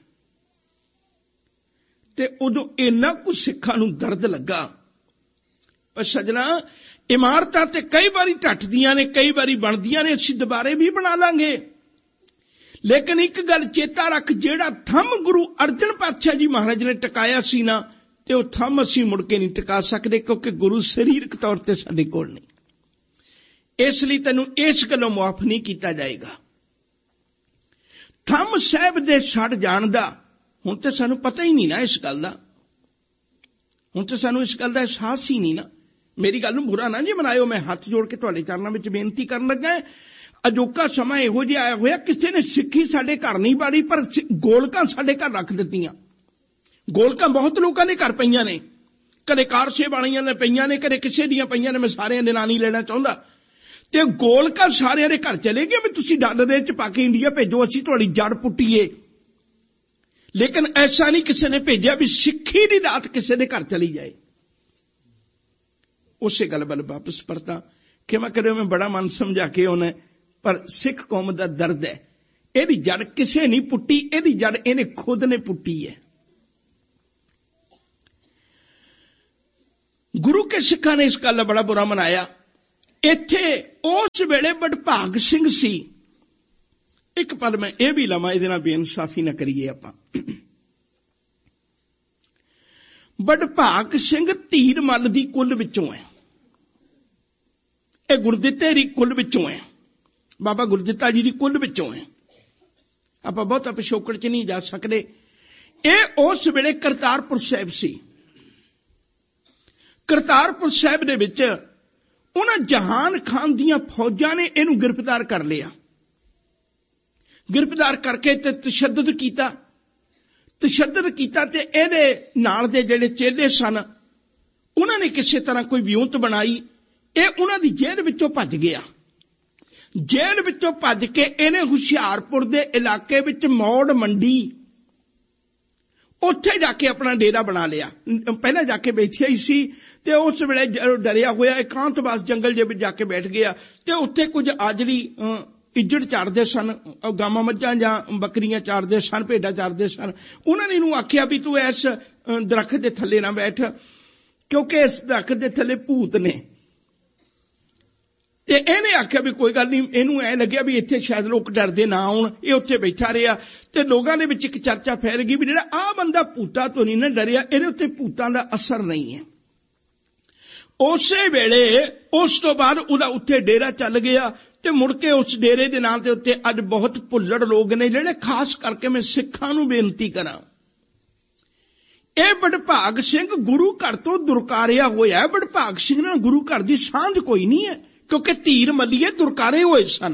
ਤੇ ਉਦੋਂ ਇੰਨਾ ਕੁ ਸਿੱਖਾਂ ਨੂੰ ਦਰਦ ਲੱਗਾ। ਪਰ ਸੱਜਣਾ, ਇਮਾਰਤਾਂ ਤੇ ਕਈ ਵਾਰੀ ਢੱਠਦੀਆਂ ਨੇ, ਕਈ ਵਾਰੀ ਬਣਦੀਆਂ ਨੇ, ਅਸੀਂ ਦੁਬਾਰੇ ਵੀ ਬਣਾ ਲਾਂਗੇ। ਲੇਕਿਨ ਇੱਕ ਗੱਲ ਚੇਤਾ ਰੱਖ, ਜਿਹੜਾ ਥੰਮ ਗੁਰੂ ਅਰਜਨ ਪਾਤਸ਼ਾਹ ਜੀ ਮਹਾਰਾਜ ਨੇ ਟਿਕਾਇਆ ਸੀ ਨਾ, ਤੇ ਉਹ ਥੰਮ ਅਸੀਂ ਮੁੜ ਕੇ ਨਹੀਂ ਟਿਕਾ ਸਕਦੇ, ਕਿਉਂਕਿ ਗੁਰੂ ਸਰੀਰਕ ਤੌਰ ਤੇ ਸਾਡੇ ਕੋਲ ਨਹੀਂ। ਇਸ ਲਈ ਤੈਨੂੰ ਇਸ ਗੱਲੋਂ ਮੁਆਫ ਨਹੀਂ ਕੀਤਾ ਜਾਏਗਾ। ਥੰਮ ਸਾਹਿਬ ਦੇ ਸੜ ਜਾਣ ਦਾ ਹੁਣ ਤੇ ਸਾਨੂੰ ਪਤਾ ਹੀ ਨਹੀਂ ਨਾ ਇਸ ਗੱਲ ਦਾ। ਹੁਣ ਤੇ ਸਾਨੂੰ ਇਸ ਗੱਲ ਦਾ ਅਹਿਸਾਸ ਹੀ ਨਹੀਂ ਨਾ। ਮੇਰੀ ਗੱਲ ਨੂੰ ਬੁਰਾ ਨਾ ਜੀ ਮਨਾਇਓ, ਮੈਂ ਹੱਥ ਜੋੜ ਕੇ ਤੁਹਾਡੇ ਚਰਨਾਂ ਵਿੱਚ ਬੇਨਤੀ ਕਰਨ ਲੱਗਾ। ਅਜੋਕਾ ਸਮਾਂ ਇਹੋ ਜਿਹਾ ਆਇਆ ਹੋਇਆ, ਕਿਸੇ ਨੇ ਸਿੱਖੀ ਸਾਡੇ ਘਰ ਨਹੀਂ ਬਾੜੀ, ਪਰ ਗੋਲਕਾਂ ਸਾਡੇ ਘਰ ਰੱਖ ਦਿੱਤੀਆਂ। ਗੋਲਕਾਂ ਬਹੁਤ ਲੋਕਾਂ ਦੇ ਘਰ ਪਈਆਂ ਨੇ, ਕਦੇ ਕਾਰਸੇ ਵਾਲੀਆਂ ਨੇ ਪਈਆਂ ਨੇ, ਕਦੇ ਕਿਸੇ ਦੀਆਂ ਪਈਆਂ ਨੇ। ਮੈਂ ਸਾਰਿਆਂ ਦੇ ਨਾਂ ਨਹੀਂ ਲੈਣਾ ਚਾਹੁੰਦਾ। ਤੇ ਗੋਲਕਾਂ ਸਾਰਿਆਂ ਦੇ ਘਰ ਚਲੇ ਗਏ ਵੀ ਤੁਸੀਂ ਡਾਲਰ ਦੇ ਵਿੱਚ ਪਾ ਕੇ ਇੰਡੀਆ ਭੇਜੋ, ਅਸੀਂ ਤੁਹਾਡੀ ਜੜ ਪੁੱਟੀਏ। ਲੇਕਿਨ ਐਸਾ ਨਹੀਂ ਕਿਸੇ ਨੇ ਭੇਜਿਆ ਵੀ ਸਿੱਖੀ ਦੀ ਦਾਤ ਕਿਸੇ ਦੇ ਘਰ ਚਲੀ ਜਾਏ। ਉਸੇ ਗੱਲ ਵੱਲ ਵਾਪਸ ਪਰਤਾਂ। ਖਿਮਾ ਕਰਿਓ, ਮੈਂ ਬੜਾ ਮਨ ਸਮਝਾ ਕੇ ਆਉਣਾ, ਪਰ ਸਿੱਖ ਕੌਮ ਦਾ ਦਰਦ ਹੈ। ਇਹਦੀ ਜੜ ਕਿਸੇ ਨਹੀਂ ਪੁੱਟੀ, ਇਹਦੀ ਜੜ ਇਹਨੇ ਖੁਦ ਨੇ ਪੁੱਟੀ ਹੈ। ਗੁਰੂ ਕੇ ਸਿੱਖਾਂ ਨੇ ਇਸ ਗੱਲ ਦਾ ਬੜਾ ਬੁਰਾ ਮਨਾਇਆ। ਇੱਥੇ ਉਸ ਵੇਲੇ ਵਡਭਾਗ ਸਿੰਘ ਸੀ। ਇੱਕ ਪਲ ਮੈਂ ਇਹ ਵੀ ਲਵਾਂ, ਇਹਦੇ ਨਾਲ ਬੇਇਨਸਾਫੀ ਨਾ ਕਰੀਏ ਆਪਾਂ। ਵਡਭਾਗ ਸਿੰਘ ਧੀਰ ਮੱਲ ਦੀ ਕੁੱਲ ਵਿੱਚੋਂ ਹੈ। ਇਹ ਗੁਰਦਿੱਤੇ ਦੀ ਕੁੱਲ ਵਿੱਚੋਂ ਹੈ, ਬਾਬਾ ਗੁਰਦਿੱਤਾ ਜੀ ਦੀ ਕੁੱਲ ਵਿੱਚੋਂ ਹੈ। ਆਪਾਂ ਬਹੁਤਾ ਪਿਛੋਕੜ 'ਚ ਨਹੀਂ ਜਾ ਸਕਦੇ। ਇਹ ਉਸ ਵੇਲੇ ਕਰਤਾਰਪੁਰ ਸਾਹਿਬ ਸੀ। ਕਰਤਾਰਪੁਰ ਸਾਹਿਬ ਦੇ ਵਿੱਚ ਉਹਨਾਂ ਜਹਾਨ ਖਾਨ ਦੀਆਂ ਫੌਜਾਂ ਨੇ ਇਹਨੂੰ ਗ੍ਰਿਫਤਾਰ ਕਰ ਲਿਆ। ਗ੍ਰਿਫਤਾਰ ਕਰਕੇ ਤੇ ਤਸ਼ੱਦਦ ਕੀਤਾ ਤੇ ਇਹਦੇ ਨਾਲ ਦੇ ਜਿਹੜੇ ਚੇਲੇ ਸਨ, ਉਹਨਾਂ ਨੇ ਕਿਸੇ ਤਰ੍ਹਾਂ ਕੋਈ ਵਿਉਂਤ ਬਣਾਈ। ਇਹ ਉਹਨਾਂ ਦੀ ਜੇਲ੍ਹ ਵਿੱਚੋਂ ਭੱਜ ਗਿਆ। ਜੇਲ੍ਹ ਵਿੱਚੋਂ ਭੱਜ ਕੇ ਇਹਨੇ ਹੁਸ਼ਿਆਰਪੁਰ ਦੇ ਇਲਾਕੇ ਵਿੱਚ ਮੌੜ ਮੰਡੀ, ਉੱਥੇ ਜਾ ਕੇ ਆਪਣਾ ਡੇਰਾ ਬਣਾ ਲਿਆ। ਪਹਿਲਾਂ ਜਾ ਕੇ ਬੈਠਿਆ ਹੀ ਸੀ ਤੇ ਉਸ ਵੇਲੇ ਡਰਿਆ ਹੋਇਆ ਇਕਾਂਤਵਾਸ ਜੰਗਲ ਦੇ ਵਿੱਚ ਜਾ ਕੇ ਬੈਠ ਗਿਆ। ਤੇ ਉੱਥੇ ਕੁਝ ਆਜੜੀ ਇੱਜੜ ਚਾਰਦੇ ਸਨ, ਗਾਵਾਂ ਮੱਝਾਂ ਜਾਂ ਬੱਕਰੀਆਂ ਚਾਰਦੇ ਸਨ, ਭੇਡਾਂ ਚਾਰਦੇ ਸਨ। ਉਹਨਾਂ ਨੇ ਇਹਨੂੰ ਆਖਿਆ ਵੀ ਤੂੰ ਇਸ ਦਰਖਤ ਦੇ ਥੱਲੇ ਨਾ ਬੈਠ, ਕਿਉਂਕਿ ਇਸ ਦਰਖਤ ਦੇ ਥੱਲੇ ਭੂਤ ਨੇ। ਤੇ ਇਹਨੇ ਆਖਿਆ ਵੀ ਕੋਈ ਗੱਲ ਨਹੀਂ। ਇਹਨੂੰ ਐ ਲੱਗਿਆ ਵੀ ਇੱਥੇ ਸ਼ਾਇਦ ਲੋਕ ਡਰਦੇ ਨਾ ਆਉਣ। ਇਹ ਉੱਥੇ ਬੈਠਾ ਰਿਹਾ ਤੇ ਲੋਕਾਂ ਦੇ ਵਿੱਚ ਇੱਕ ਚਰਚਾ ਫੈਲ ਗਈ ਵੀ ਜਿਹੜਾ ਆਹ ਬੰਦਾ ਭੂਤਾਂ ਤੋਂ ਨਹੀਂ ਨਾ ਡਰਿਆ, ਇਹਦੇ ਉੱਤੇ ਭੂਤਾਂ ਦਾ ਅਸਰ ਨਹੀਂ ਹੈ। ਉਸੇ ਵੇਲੇ ਉਸ ਤੋਂ ਬਾਅਦ ਉਹਦਾ ਉੱਥੇ ਡੇਰਾ ਚੱਲ ਗਿਆ ਤੇ ਮੁੜ ਕੇ ਉਸ ਡੇਰੇ ਦੇ ਨਾਂ ਦੇ ਉੱਤੇ ਅੱਜ ਬਹੁਤ ਭੁੱਲੜ ਲੋਕ ਨੇ, ਜਿਹੜੇ ਖਾਸ ਕਰਕੇ ਮੈਂ ਸਿੱਖਾਂ ਨੂੰ ਬੇਨਤੀ ਕਰਾਂ, ਇਹ ਵਡਭਾਗ ਸਿੰਘ ਗੁਰੂ ਘਰ ਤੋਂ ਦੁਰਕਾਰਿਆ ਹੋਇਆ। ਵਡਭਾਗ ਸਿੰਘ ਨਾਲ ਗੁਰੂ ਘਰ ਦੀ ਸਾਂਝ ਕੋਈ ਨਹੀਂ ਹੈ, ਕਿਉਂਕਿ ਧੀਰ ਮੱਲੀਏ ਦੁਰਕਾਰੇ ਹੋਏ ਸਨ।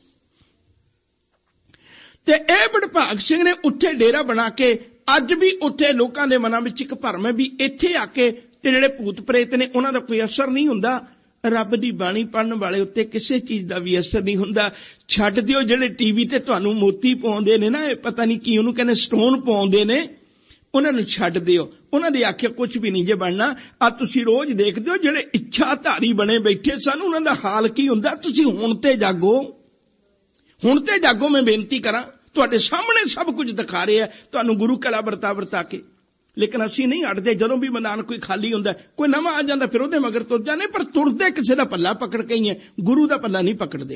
ਤੇ ਇਹ ਵਡਭਾਗ ਸਿੰਘ ਨੇ ਉੱਥੇ ਡੇਰਾ ਬਣਾ ਕੇ ਅੱਜ ਵੀ ਉੱਥੇ ਲੋਕਾਂ ਦੇ ਮਨਾਂ ਵਿੱਚ ਇੱਕ ਭਰਮ ਹੈ ਵੀ ਇੱਥੇ ਆ ਕੇ ਤੇ ਜਿਹੜੇ ਭੂਤ ਪ੍ਰੇਤ ਨੇ ਉਹਨਾਂ ਦਾ ਕੋਈ ਅਸਰ ਨਹੀਂ ਹੁੰਦਾ। ਰੱਬ ਦੀ ਬਾਣੀ ਪੜ੍ਹਨ ਵਾਲੇ ਉੱਤੇ ਕਿਸੇ ਚੀਜ਼ ਦਾ ਵੀ ਅਸਰ ਨਹੀਂ ਹੁੰਦਾ। ਛੱਡ ਦਿਓ ਜਿਹੜੇ ਟੀਵੀ ਤੇ ਤੁਹਾਨੂੰ ਮੋਤੀ ਪਾਉਂਦੇ ਨੇ ਨਾ, ਇਹ ਪਤਾ ਨਹੀਂ ਕੀ ਉਹਨੂੰ ਕਹਿੰਦੇ, ਸਟੋਨ ਪਾਉਂਦੇ ਨੇ, ਉਹਨਾਂ ਨੂੰ ਛੱਡ ਦਿਓ। ਉਹਨਾਂ ਦੇ ਆਖਿਆ ਕੁਝ ਵੀ ਨਹੀਂ ਜੇ ਬਣਨਾ। ਆ ਤੁਸੀਂ ਰੋਜ਼ ਦੇਖਦੇ ਹੋ ਜਿਹੜੇ ਇੱਛਾਧਾਰੀ ਬਣੇ ਬੈਠੇ ਸਨ, ਉਹਨਾਂ ਦਾ ਹਾਲ ਕੀ ਹੁੰਦਾ। ਤੁਸੀਂ ਹੁਣ ਤੇ ਜਾਗੋ, ਹੁਣ ਤੇ ਜਾਗੋ। ਮੈਂ ਬੇਨਤੀ ਕਰਾਂ, ਤੁਹਾਡੇ ਸਾਹਮਣੇ ਸਭ ਕੁਝ ਦਿਖਾ ਰਿਹਾ ਤੁਹਾਨੂੰ ਗੁਰੂ ਕਲਾ ਵਰਤਾ ਕੇ। ਲੇਕਿਨ ਅਸੀਂ ਨਹੀਂ ਹਟਦੇ। ਜਦੋਂ ਵੀ ਮੈਦਾਨ ਕੋਈ ਖਾਲੀ ਹੁੰਦਾ, ਕੋਈ ਨਵਾਂ ਆ ਜਾਂਦਾ, ਫਿਰ ਉਹਦੇ ਮਗਰ ਤੁਰ ਜਾਂਦੇ, ਪਰ ਤੁਰਦੇ ਕਿਸੇ ਦਾ ਪੱਲਾ ਪਕੜ ਕੇ ਹੀ ਹੈ, ਗੁਰੂ ਦਾ ਪੱਲਾ ਨਹੀਂ ਪਕੜਦੇ।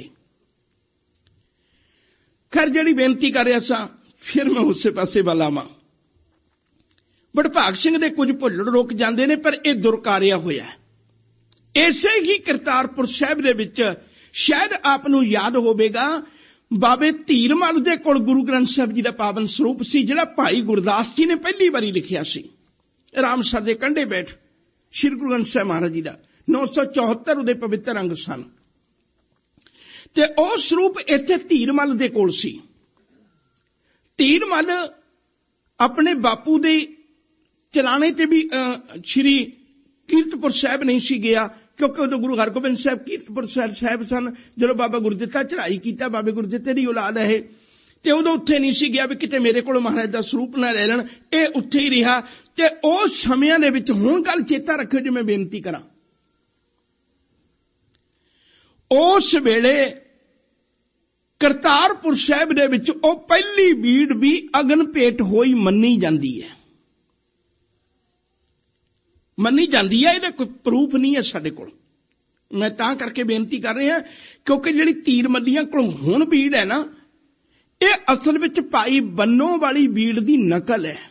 ਖੈਰ, ਜਿਹੜੀ ਬੇਨਤੀ ਕਰ ਰਿਹਾ ਸਾਂ, ਫਿਰ ਮੈਂ ਉਸੇ ਪਾਸੇ ਵੱਲ ਆਵਾਂ। ਵਡਭਾਗ ਸਿੰਘ ਦੇ ਕੁਝ ਭੁੱਲੜ ਰੁਕ ਜਾਂਦੇ ਨੇ, ਪਰ ਇਹ ਦੁਰਕਾਰਿਆ ਹੋਇਆ। ਇਸੇ ਹੀ ਕਰਤਾਰਪੁਰ ਸਾਹਿਬ ਦੇ ਵਿੱਚ ਸ਼ਾਇਦ ਆਪ ਨੂੰ ਯਾਦ ਹੋਵੇਗਾ, ਬਾਬੇ ਧੀਰਮਲ ਦੇ ਕੋਲ ਗੁਰੂ ਗ੍ਰੰਥ ਸਾਹਿਬ ਜੀ ਦਾ ਪਾਵਨ ਸਰੂਪ ਸੀ, ਜਿਹੜਾ ਭਾਈ ਗੁਰਦਾਸ ਜੀ ਨੇ ਪਹਿਲੀ ਵਾਰੀ ਲਿਖਿਆ ਸੀ। ਰਾਮਸਰ ਦੇ ਕੰਢੇ ਬੈਠ ਸ੍ਰੀ ਗੁਰੂ ਗ੍ਰੰਥ ਸਾਹਿਬ ਮਹਾਰਾਜ ਜੀ ਦਾ 974 ਉਹਦੇ ਪਵਿੱਤਰ ਅੰਗ ਸਨ, ਤੇ ਉਹ ਸਰੂਪ ਇੱਥੇ ਧੀਰਮਲ ਦੇ ਕੋਲ ਸੀ। ਧੀਰਮਲ ਆਪਣੇ ਬਾਪੂ ਦੇ ਚਲਾਣੇ ਤੇ ਵੀ ਸ੍ਰੀ ਕੀਰਤਪੁਰ ਸਾਹਿਬ ਨਹੀਂ ਸੀ ਗਿਆ, ਕਿਉਂਕਿ ਉਦੋਂ ਗੁਰੂ ਹਰਗੋਬਿੰਦ ਸਾਹਿਬ ਕੀਰਤਪੁਰ ਸਾਹਿਬ ਸਨ। ਜਦੋਂ ਬਾਬਾ ਗੁਰਦਿੱਤਾ ਚੜ੍ਹਾਈ ਕੀਤਾ, ਬਾਬੇ ਗੁਰਦਿੱਤੇ ਦੀ ਔਲਾਦ ਹੈ, ਤੇ ਉਦੋਂ ਉੱਥੇ ਨਹੀਂ ਸੀ ਗਿਆ ਵੀ ਕਿਤੇ ਮੇਰੇ ਕੋਲੋਂ ਮਹਾਰਾਜ ਦਾ ਸਰੂਪ ਨਾ ਲੈ ਲੈਣ। ਇਹ ਉੱਥੇ ਹੀ ਰਿਹਾ। ਤੇ ਉਸ ਸਮਿਆਂ ਦੇ ਵਿੱਚ, ਹੁਣ ਗੱਲ ਚੇਤਾ ਰੱਖਿਓ ਜੇ ਮੈਂ ਬੇਨਤੀ ਕਰਾਂ, ਉਸ ਵੇਲੇ ਕਰਤਾਰਪੁਰ ਸਾਹਿਬ ਦੇ ਵਿੱਚ ਉਹ ਪਹਿਲੀ ਬੀੜ ਵੀ ਅਗਨ ਭੇਟ ਹੋਈ ਮੰਨੀ ਜਾਂਦੀ ਹੈ। ਮੰਨੀ ਜਾਂਦੀ ਹੈ, ਇਹਦਾ ਕੋਈ ਪ੍ਰੂਫ ਨਹੀਂ ਹੈ ਸਾਡੇ ਕੋਲ। ਮੈਂ ਤਾਂ ਕਰਕੇ ਬੇਨਤੀ ਕਰ ਰਿਹਾ, ਕਿਉਂਕਿ ਜਿਹੜੀ ਤੀਰ ਮੱਲੀਆਂ ਕੋਲ ਹੁਣ ਬੀੜ ਹੈ ਨਾ, ਇਹ ਅਸਲ ਵਿੱਚ ਭਾਈ ਬੰਨੋ ਵਾਲੀ ਬੀੜ ਦੀ ਨਕਲ ਹੈ।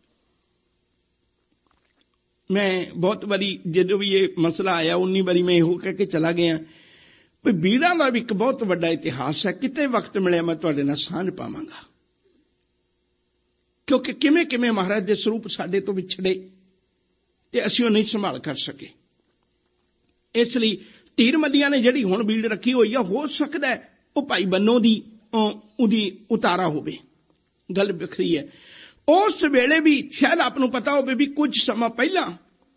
ਮੈਂ ਬਹੁਤ ਵਾਰੀ ਜਦੋਂ ਵੀ ਇਹ ਮਸਲਾ ਆਇਆ, 19 ਵਾਰੀ ਮੈਂ ਇਹੋ ਕਹਿ ਕੇ ਚਲਾ ਗਿਆ ਵੀ ਬੀੜਾਂ ਦਾ ਵੀ ਇੱਕ ਬਹੁਤ ਵੱਡਾ ਇਤਿਹਾਸ ਹੈ। ਕਿਤੇ ਵਕਤ ਮਿਲਿਆ ਮੈਂ ਤੁਹਾਡੇ ਨਾਲ ਸਾਂਝ ਪਾਵਾਂਗਾ, ਕਿਉਂਕਿ ਕਿਵੇਂ ਕਿਵੇਂ ਮਹਾਰਾਜ ਦੇ ਸਰੂਪ ਸਾਡੇ ਤੋਂ ਵਿਛੜੇ ਤੇ ਅਸੀਂ ਉਹ ਨਹੀਂ ਸੰਭਾਲ ਕਰ ਸਕੇ। ਇਸ ਲਈ ਧੀਰ ਮੱਲੀਆਂ ਨੇ ਜਿਹੜੀ ਹੁਣ ਬੀੜ ਰੱਖੀ ਹੋਈ ਆ, ਹੋ ਸਕਦਾ ਹੈ ਉਹ ਭਾਈ ਬੰਨੋ ਦੀ ਉਹਦੀ ਉਤਾਰਾ ਹੋਵੇ, ਗੱਲ ਵੱਖਰੀ ਹੈ। ਉਸ ਵੇਲੇ ਵੀ ਸ਼ਾਇਦ ਆਪ ਨੂੰ ਪਤਾ ਹੋਵੇ ਵੀ ਕੁਝ ਸਮਾਂ ਪਹਿਲਾਂ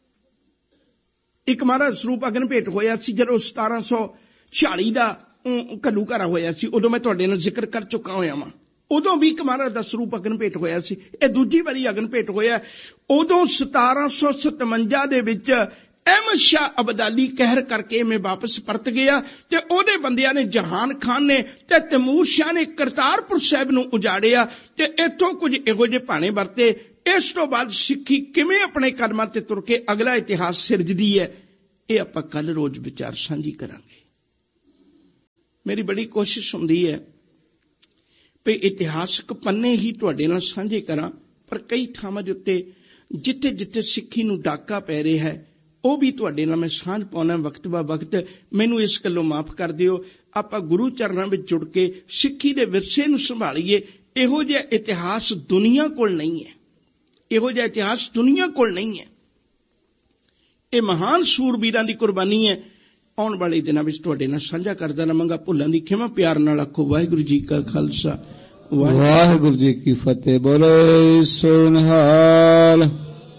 ਇੱਕ ਮਹਾਰਾਜ ਸਰੂਪ ਅਗਨ ਭੇਟ ਹੋਇਆ ਸੀ, ਜਦੋਂ 1740 ਦਾ ਘੱਲੂਘਾਰਾ ਹੋਇਆ ਸੀ। ਉਦੋਂ ਮੈਂ ਤੁਹਾਡੇ ਨਾਲ ਜ਼ਿਕਰ ਕਰ ਚੁੱਕਾ ਹੋਇਆ ਵਾਂ। ਉਦੋਂ ਵੀ ਇੱਕ ਮਹਾਰਾਜ ਦਾ ਸਰੂਪ ਅਗਨ ਭੇਟ ਹੋਇਆ ਸੀ। ਇਹ ਦੂਜੀ ਵਾਰੀ ਅਗਨ ਭੇਟ ਹੋਇਆ। ਉਦੋਂ 1757 ਦੇ ਵਿੱਚ ਅਹਿਮਦ ਸ਼ਾਹ ਅਬਦਾਲੀ ਕਹਿਰ ਕਰਕੇ ਮੈਂ ਵਾਪਸ ਪਰਤ ਗਿਆ, ਤੇ ਉਹਦੇ ਬੰਦਿਆਂ ਨੇ, ਜਹਾਨ ਖਾਨ ਨੇ ਤੇ ਤੈਮੂਰ ਸ਼ਾਹ ਨੇ ਕਰਤਾਰਪੁਰ ਸਾਹਿਬ ਨੂੰ ਉਜਾੜਿਆ, ਤੇ ਇੱਥੋਂ ਕੁਝ ਇਹੋ ਜਿਹੇ ਭਾਣੇ ਵਰਤੇ। ਇਸ ਤੋਂ ਬਾਅਦ ਸਿੱਖੀ ਕਿਵੇਂ ਆਪਣੇ ਕਦਮਾਂ ਤੇ ਤੁਰ ਕੇ ਅਗਲਾ ਇਤਿਹਾਸ ਸਿਰਜਦੀ ਹੈ, ਇਹ ਆਪਾਂ ਕੱਲ ਰੋਜ਼ ਵਿਚਾਰ ਸਾਂਝੀ ਕਰਾਂਗੇ। ਮੇਰੀ ਬੜੀ ਕੋਸ਼ਿਸ਼ ਹੁੰਦੀ ਹੈ ਵੀ ਇਤਿਹਾਸਕ ਪੰਨੇ ਹੀ ਤੁਹਾਡੇ ਨਾਲ ਸਾਂਝੇ ਕਰਾਂ, ਪਰ ਕਈ ਥਾਵਾਂ ਦੇ ਉੱਤੇ ਜਿੱਥੇ ਜਿੱਥੇ ਸਿੱਖੀ ਨੂੰ ਡਾਕਾ ਪੈ ਰਿਹਾ ਹੈ, ਉਹ ਵੀ ਤੁਹਾਡੇ ਨਾਲ ਮੈਂ ਸਾਂਝ ਪਾਉਣਾ ਵਕਤ ਬਾ ਵਕਤ। ਮੈਨੂੰ ਇਸ ਗੱਲੋਂ ਮਾਫ ਕਰ ਦਿਓ। ਆਪਾਂ ਗੁਰੂ ਚਰਨਾਂ ਵਿੱਚ ਜੁੜ ਕੇ ਸਿੱਖੀ ਦੇ ਵਿਰਸੇ ਨੂੰ ਸੰਭਾਲੀਏ। ਇਹੋ ਜਿਹਾ ਇਤਿਹਾਸ ਦੁਨੀਆ ਕੋਲ ਨਹੀਂ ਹੈ, ਇਹੋ ਜਿਹਾ ਇਤਿਹਾਸ ਦੁਨੀਆ ਕੋਲ ਨਹੀਂ ਹੈ। ਇਹ ਮਹਾਨ ਸੂਰਬੀਰਾਂ ਦੀ ਕੁਰਬਾਨੀ ਹੈ। ਆਉਣ ਵਾਲੇ ਦਿਨਾਂ ਵਿੱਚ ਤੁਹਾਡੇ ਨਾਲ ਸਾਂਝਾ ਕਰਦਾ ਰਹਾਂਗਾ। ਭੁੱਲਾਂ ਦੀ ਖਿਮਾ, ਪਿਆਰ ਨਾਲ ਆਖੋ ਵਾਹਿਗੁਰੂ ਜੀ ਕਾ ਖਾਲਸਾ,
ਵਾਹਿਗੁਰੂ ਜੀ ਕੀ ਫਤਿਹ। ਬੋਲੇ ਸੋ ਨਿਹਾਲ।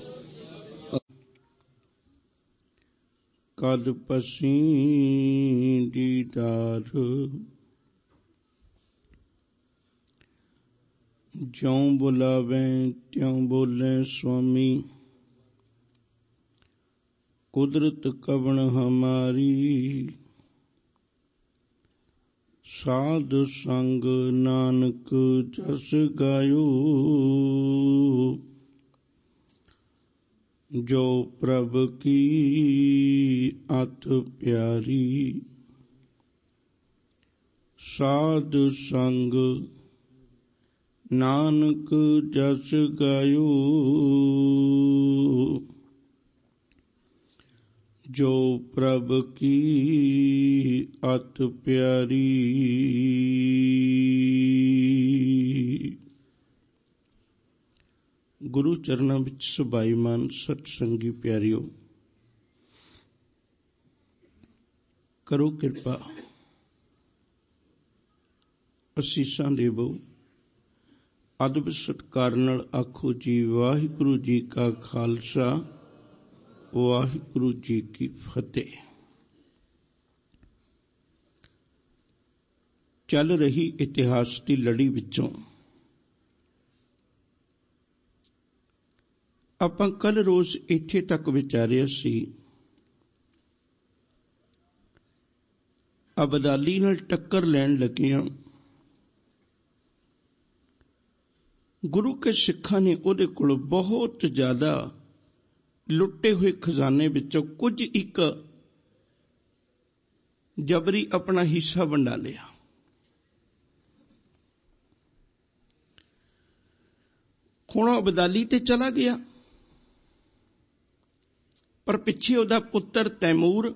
ਕਦ ਪਸੀਂ ਦੀਦਾਰ, ਜਿਉਂ ਬੁਲਾਵੇਂ ਤਿਉਂ ਬੋਲੇ ਸੁਆਮੀ। ਕੁਦਰਤ ਕਵਣ ਹਮਾਰੀ, ਸਾਧ ਸੰਗ ਨਾਨਕ ਜਸ ਗਾਇਓ। ਜੋ ਪ੍ਰਭ ਕੀ ਅਤ ਪਿਆਰੀ, ਸਾਧ ਸੰਗ ਨਾਨਕ ਜਸ ਗਾਇਓ। ਜੋ ਪ੍ਰਭ ਕੀ ਅਤ ਪਿਆਰੀ। ਗੁਰੂ ਚਰਨਾਂ ਵਿੱਚ ਸਬਾਈਮਾਨ ਸਤ ਸੰਗੀ ਪਿਆਰਿਓ, ਕਰੋ ਕਿਰਪਾ, ਅਸੀਸਾਂ ਦੇਵੋ। ਅਦਬ ਸਤਿਕਾਰ ਨਾਲ ਆਖੋ ਜੀ ਵਾਹਿਗੁਰੂ ਜੀ ਕਾ ਖਾਲਸਾ, ਵਾਹਿਗੁਰੂ ਜੀ ਕੀ ਫਤਿਹ। ਚੱਲ ਰਹੀ ਇਤਿਹਾਸ ਦੀ ਲੜੀ ਵਿੱਚੋਂ ਆਪਾਂ ਕੱਲ ਰੋਜ਼ ਇੱਥੇ ਤੱਕ ਵਿਚਾਰਿਆ ਸੀ, ਅਬਦਾਲੀ ਨਾਲ ਟੱਕਰ ਲੈਣ ਲੱਗਿਆਂ ਗੁਰੂ ਕੇ ਸਿੱਖਾਂ ਨੇ ਉਹਦੇ ਕੋਲ ਬਹੁਤ ਜ਼ਿਆਦਾ ਲੁੱਟੇ ਹੋਏ ਖਜ਼ਾਨੇ ਵਿੱਚੋਂ ਕੁਝ ਇੱਕ ਜਬਰੀ ਆਪਣਾ ਹਿੱਸਾ ਵੰਡਾ ਲਿਆ। ਹੁਣ ਉਹ ਅਬਦਾਲੀ ਤੇ ਚਲਾ ਗਿਆ, ਪਰ ਪਿੱਛੇ ਉਹਦਾ ਪੁੱਤਰ ਤੈਮੂਰ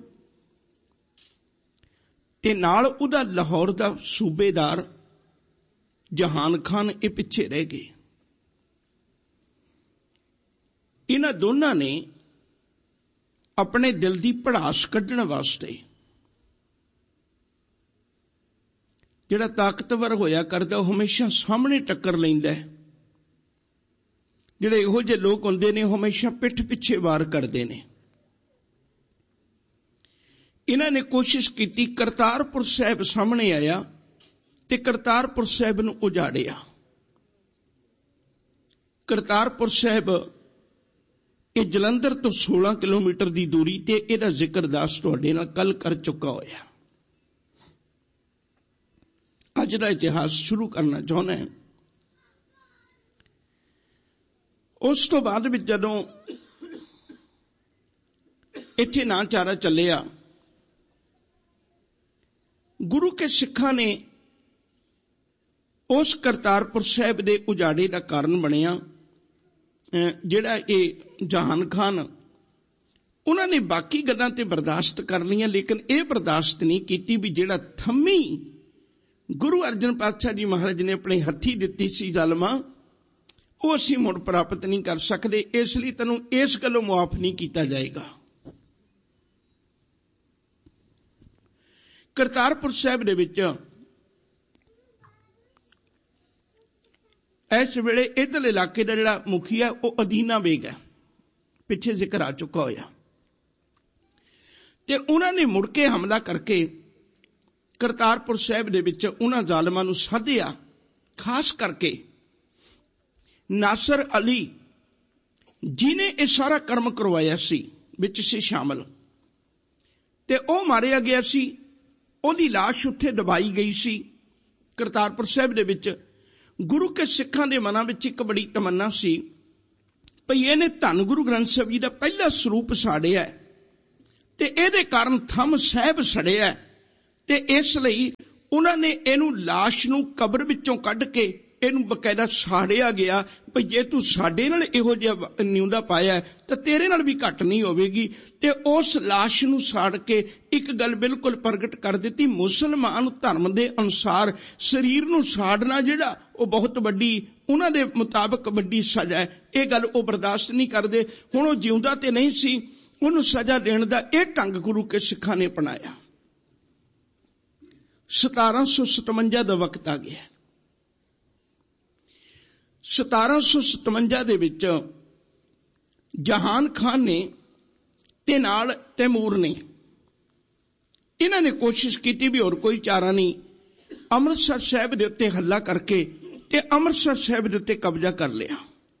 ਤੇ ਨਾਲ ਉਹਦਾ ਲਾਹੌਰ ਦਾ ਸੂਬੇਦਾਰ ਜਹਾਨ ਖਾਨ ਇਹ ਪਿੱਛੇ ਰਹਿ ਗਏ। ਇਹਨਾਂ ਦੋਨਾਂ ਨੇ ਆਪਣੇ ਦਿਲ ਦੀ ਭੜਾਸ ਕੱਢਣ ਵਾਸਤੇ, ਜਿਹੜਾ ਤਾਕਤਵਰ ਹੋਇਆ ਕਰਦਾ ਉਹ ਹਮੇਸ਼ਾ ਸਾਹਮਣੇ ਟੱਕਰ ਲੈਂਦਾ ਹੈ, ਜਿਹੜੇ ਇਹੋ ਜਿਹੇ ਲੋਕ ਹੁੰਦੇ ਨੇ ਉਹ ਹਮੇਸ਼ਾ ਪਿੱਠ ਪਿੱਛੇ ਵਾਰ ਕਰਦੇ ਨੇ। ਇਹਨਾਂ ਨੇ ਕੋਸ਼ਿਸ਼ ਕੀਤੀ, ਕਰਤਾਰਪੁਰ ਸਾਹਿਬ ਸਾਹਮਣੇ ਆਇਆ ਤੇ ਕਰਤਾਰਪੁਰ ਸਾਹਿਬ ਨੂੰ ਉਜਾੜਿਆ। ਕਰਤਾਰਪੁਰ ਸਾਹਿਬ ਇਹ ਜਲੰਧਰ ਤੋਂ 16 ਕਿਲੋਮੀਟਰ ਦੀ ਦੂਰੀ ਤੇ, ਇਹਦਾ ਜ਼ਿਕਰ ਦਾਸ ਤੁਹਾਡੇ ਨਾਲ ਕੱਲ ਕਰ ਚੁੱਕਾ ਹੋਇਆ। ਅੱਜ ਦਾ ਇਤਿਹਾਸ ਸ਼ੁਰੂ ਕਰਨਾ ਚਾਹੁੰਦਾ ਹਾਂ। ਉਸ ਤੋਂ ਬਾਅਦ ਵਿੱਚ ਜਦੋਂ ਇੱਥੇ ਨਾਚਾਰਾ ਚੱਲਿਆ, ਗੁਰੂ ਕੇ ਸਿੱਖਾਂ ਨੇ ਉਸ ਕਰਤਾਰਪੁਰ ਸਾਹਿਬ ਦੇ ਉਜਾੜੇ ਦਾ ਕਾਰਨ ਬਣਿਆ। ਜਿਹੜਾ ਇਹ ਜਹਾਨ ਖਾਨ, ਉਹਨਾਂ ਨੇ ਬਾਕੀ ਗੱਲਾਂ ਤੇ ਬਰਦਾਸ਼ਤ ਕਰ ਲਈਆਂ, ਲੇਕਿਨ ਇਹ ਬਰਦਾਸ਼ਤ ਨਹੀਂ ਕੀਤੀ ਵੀ ਜਿਹੜਾ ਥੰਮੀ ਗੁਰੂ ਅਰਜਨ ਪਾਤਸ਼ਾਹ ਜੀ ਮਹਾਰਾਜ ਨੇ ਆਪਣੇ ਹੱਥੀ ਦਿੱਤੀ ਸੀ ਜ਼ਾਲਮਾਂ, ਉਹ ਅਸੀਂ ਮੁੜ ਪ੍ਰਾਪਤ ਨਹੀਂ ਕਰ ਸਕਦੇ, ਇਸ ਲਈ ਤੈਨੂੰ ਇਸ ਗੱਲੋਂ ਮੁਆਫ ਨਹੀਂ ਕੀਤਾ ਜਾਏਗਾ। ਕਰਤਾਰਪੁਰ ਸਾਹਿਬ ਦੇ ਵਿੱਚ ਇਸ ਵੇਲੇ ਇੱਧਰਲੇ ਇਲਾਕੇ ਦਾ ਜਿਹੜਾ ਮੁਖੀਆ ਉਹ ਅਦੀਨਾ ਬੇਗ ਹੈ, ਪਿੱਛੇ ਜ਼ਿਕਰ ਆ ਚੁੱਕਾ ਹੋਇਆ, ਤੇ ਉਹਨਾਂ ਨੇ ਮੁੜ ਕੇ ਹਮਲਾ ਕਰਕੇ ਕਰਤਾਰਪੁਰ ਸਾਹਿਬ ਦੇ ਵਿੱਚ ਉਹਨਾਂ ਜ਼ਾਲਮਾਂ ਨੂੰ ਸਾਧਿਆ। ਖਾਸ ਕਰਕੇ ਨਾਸਰ ਅਲੀ ਜਿਹਨੇ ਇਹ ਸਾਰਾ ਕਰਮ ਕਰਵਾਇਆ ਸੀ ਵਿੱਚ ਸੀ ਸ਼ਾਮਲ, ਤੇ ਉਹ ਮਾਰਿਆ ਗਿਆ ਸੀ। ਉਹਦੀ ਲਾਸ਼ ਉੱਥੇ ਦਬਾਈ ਗਈ ਸੀ ਕਰਤਾਰਪੁਰ ਸਾਹਿਬ ਦੇ ਵਿੱਚ। ਗੁਰੂ ਕੇ ਸਿੱਖਾਂ ਦੇ ਮਨਾਂ ਵਿੱਚ ਇੱਕ ਬੜੀ ਤਮੰਨਾ ਸੀ ਭਈ ਇਹਨੇ ਧੰਨ ਗੁਰੂ ਗ੍ਰੰਥ ਸਾਹਿਬ ਜੀ ਦਾ ਪਹਿਲਾ ਸਰੂਪ ਸਾੜਿਆ ਤੇ ਇਹਦੇ ਕਾਰਨ ਥੰਮ ਸਾਹਿਬ ਸੜਿਆ, ਤੇ ਇਸ ਲਈ ਉਹਨਾਂ ਨੇ ਇਹਨੂੰ ਲਾਸ਼ ਨੂੰ ਕਬਰ ਵਿੱਚੋਂ ਕੱਢ ਕੇ ਇਹਨੂੰ ਬਕਾਇਦਾ ਸਾੜਿਆ ਗਿਆ ਭਈ ਜੇ ਤੂੰ ਸਾਡੇ ਨਾਲ ਇਹੋ ਜਿਹਾ ਨਿਉਂਦਾ ਪਾਇਆ ਤਾਂ ਤੇਰੇ ਨਾਲ ਵੀ ਘੱਟ ਨਹੀਂ ਹੋਵੇਗੀ। ਤੇ ਉਸ ਲਾਸ਼ ਨੂੰ ਸਾੜ ਕੇ ਇੱਕ ਗੱਲ ਬਿਲਕੁਲ ਪ੍ਰਗਟ ਕਰ ਦਿੱਤੀ, ਮੁਸਲਮਾਨ ਧਰਮ ਦੇ ਅਨੁਸਾਰ ਸਰੀਰ ਨੂੰ ਸਾੜਨਾ ਜਿਹੜਾ ਉਹ ਬਹੁਤ ਵੱਡੀ, ਉਹਨਾਂ ਦੇ ਮੁਤਾਬਕ ਵੱਡੀ ਸਜ਼ਾ ਹੈ। ਇਹ ਗੱਲ ਉਹ ਬਰਦਾਸ਼ਤ ਨਹੀਂ ਕਰਦੇ। ਹੁਣ ਉਹ ਜਿਉਂਦਾ ਤੇ ਨਹੀਂ ਸੀ, ਉਹਨੂੰ ਸਜ਼ਾ ਦੇਣ ਦਾ ਇਹ ਢੰਗ ਗੁਰੂ ਕੇ ਸਿੱਖਾਂ ਨੇ ਅਪਣਾਇਆ। 1757 ਦਾ ਵਕਤ ਆ ਗਿਆ। 1757 ਦੇ ਵਿੱਚ ਜਹਾਨ ਖਾਨ ਨੇ ਤੇ ਨਾਲ ਤੈਮੂਰ ਨੇ, ਇਹਨਾਂ ਨੇ ਕੋਸ਼ਿਸ਼ ਕੀਤੀ ਵੀ ਹੋਰ ਕੋਈ ਚਾਰਾ ਨਹੀਂ, ਅੰਮ੍ਰਿਤਸਰ ਸਾਹਿਬ ਦੇ ਉੱਤੇ ਹੱਲਾ ਕਰਕੇ ਤੇ ਅੰਮ੍ਰਿਤਸਰ ਸਾਹਿਬ ਦੇ ਉੱਤੇ ਕਬਜ਼ਾ ਕਰ ਲਿਆ।